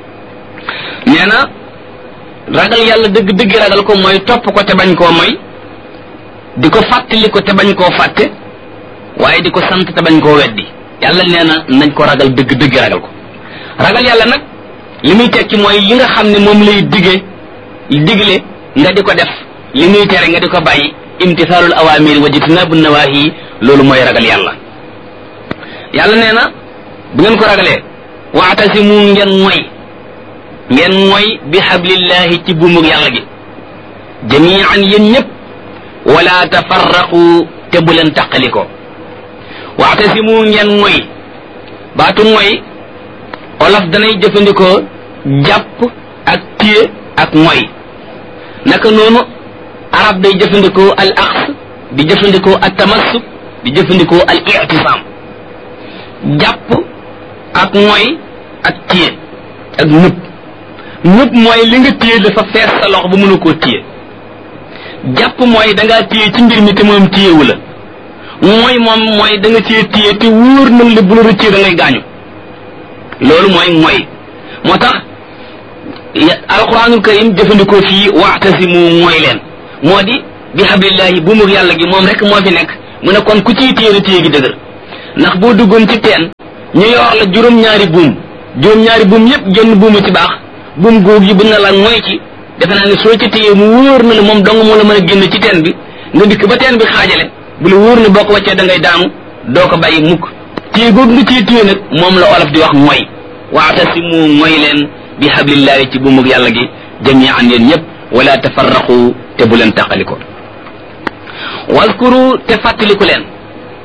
nee na ragal yàlla dëgg ragal ko mooy topp ko te bañ koo moy di ko fàttali ko te bañ koo fàtte waaye di ko sant te bañ koo weddi yàlla nee na nañ ko ragal dëgg ragal ko ragal yàlla nag li muy tekki mooy li nga xam ne moom lay digle nga di ko def li muy tere nga di ko bàyyi imtisaalul awaamir wa jitnaabu nawaahi loolu mooy ragal yàlla nee na bu ngeen ko ragalee waatasimu ngeen mooy bi hablillahi ci buumug yàlla gi jamian yéen ñëpp wala tafarraqu te bu leen taqaliko waatasimu ngeen mooy baatu mooy olof danay jëfandikoo jàpp ak téye ak mooy naka noonu arab day jëfandikoo al axs di jëfandikoo al tamassuk di jëfandikoo al i'tisam jàpp ak mooy ak téye ak nëpp mooy li nga téye dafa fees sa loxo ba mënu koo téye jàpp mooy da ngaa téye ci mbir mi te moom téyewu la mooy da nga téye te wóor na la bu la rëccee da ngay gaañu loolu mooy moo tax alquranul karim jëfandikoo fii wa'tasimu mooy leen moo di bi hablillahi buumug yàlla gi moom rek moo fi nekk mu ne kon ku ciy téye téye gi dëgër ndax boo duggoon ci teen ñu yor la juróom-ñaari buum yépp génn buumu ci baax buum góog yi bu na la mooy ci defe naa ne soo ci téye mu wóor na la moom dong moo la mën a génn ci teen bi nga dikk ba teen bi xaajale bu la wóor ne boo ko wàccee da ngay daanu doo ko bàyyi mukk téye góog nga ciy téye nag moom la olof di wax mooy wa'tasimu mooy leen bi hablillahi ci buumug yàlla gi jami'an yéen ñëpp wala tafarraqu te bu leen tàqaliko waskuru te fàttaliku leen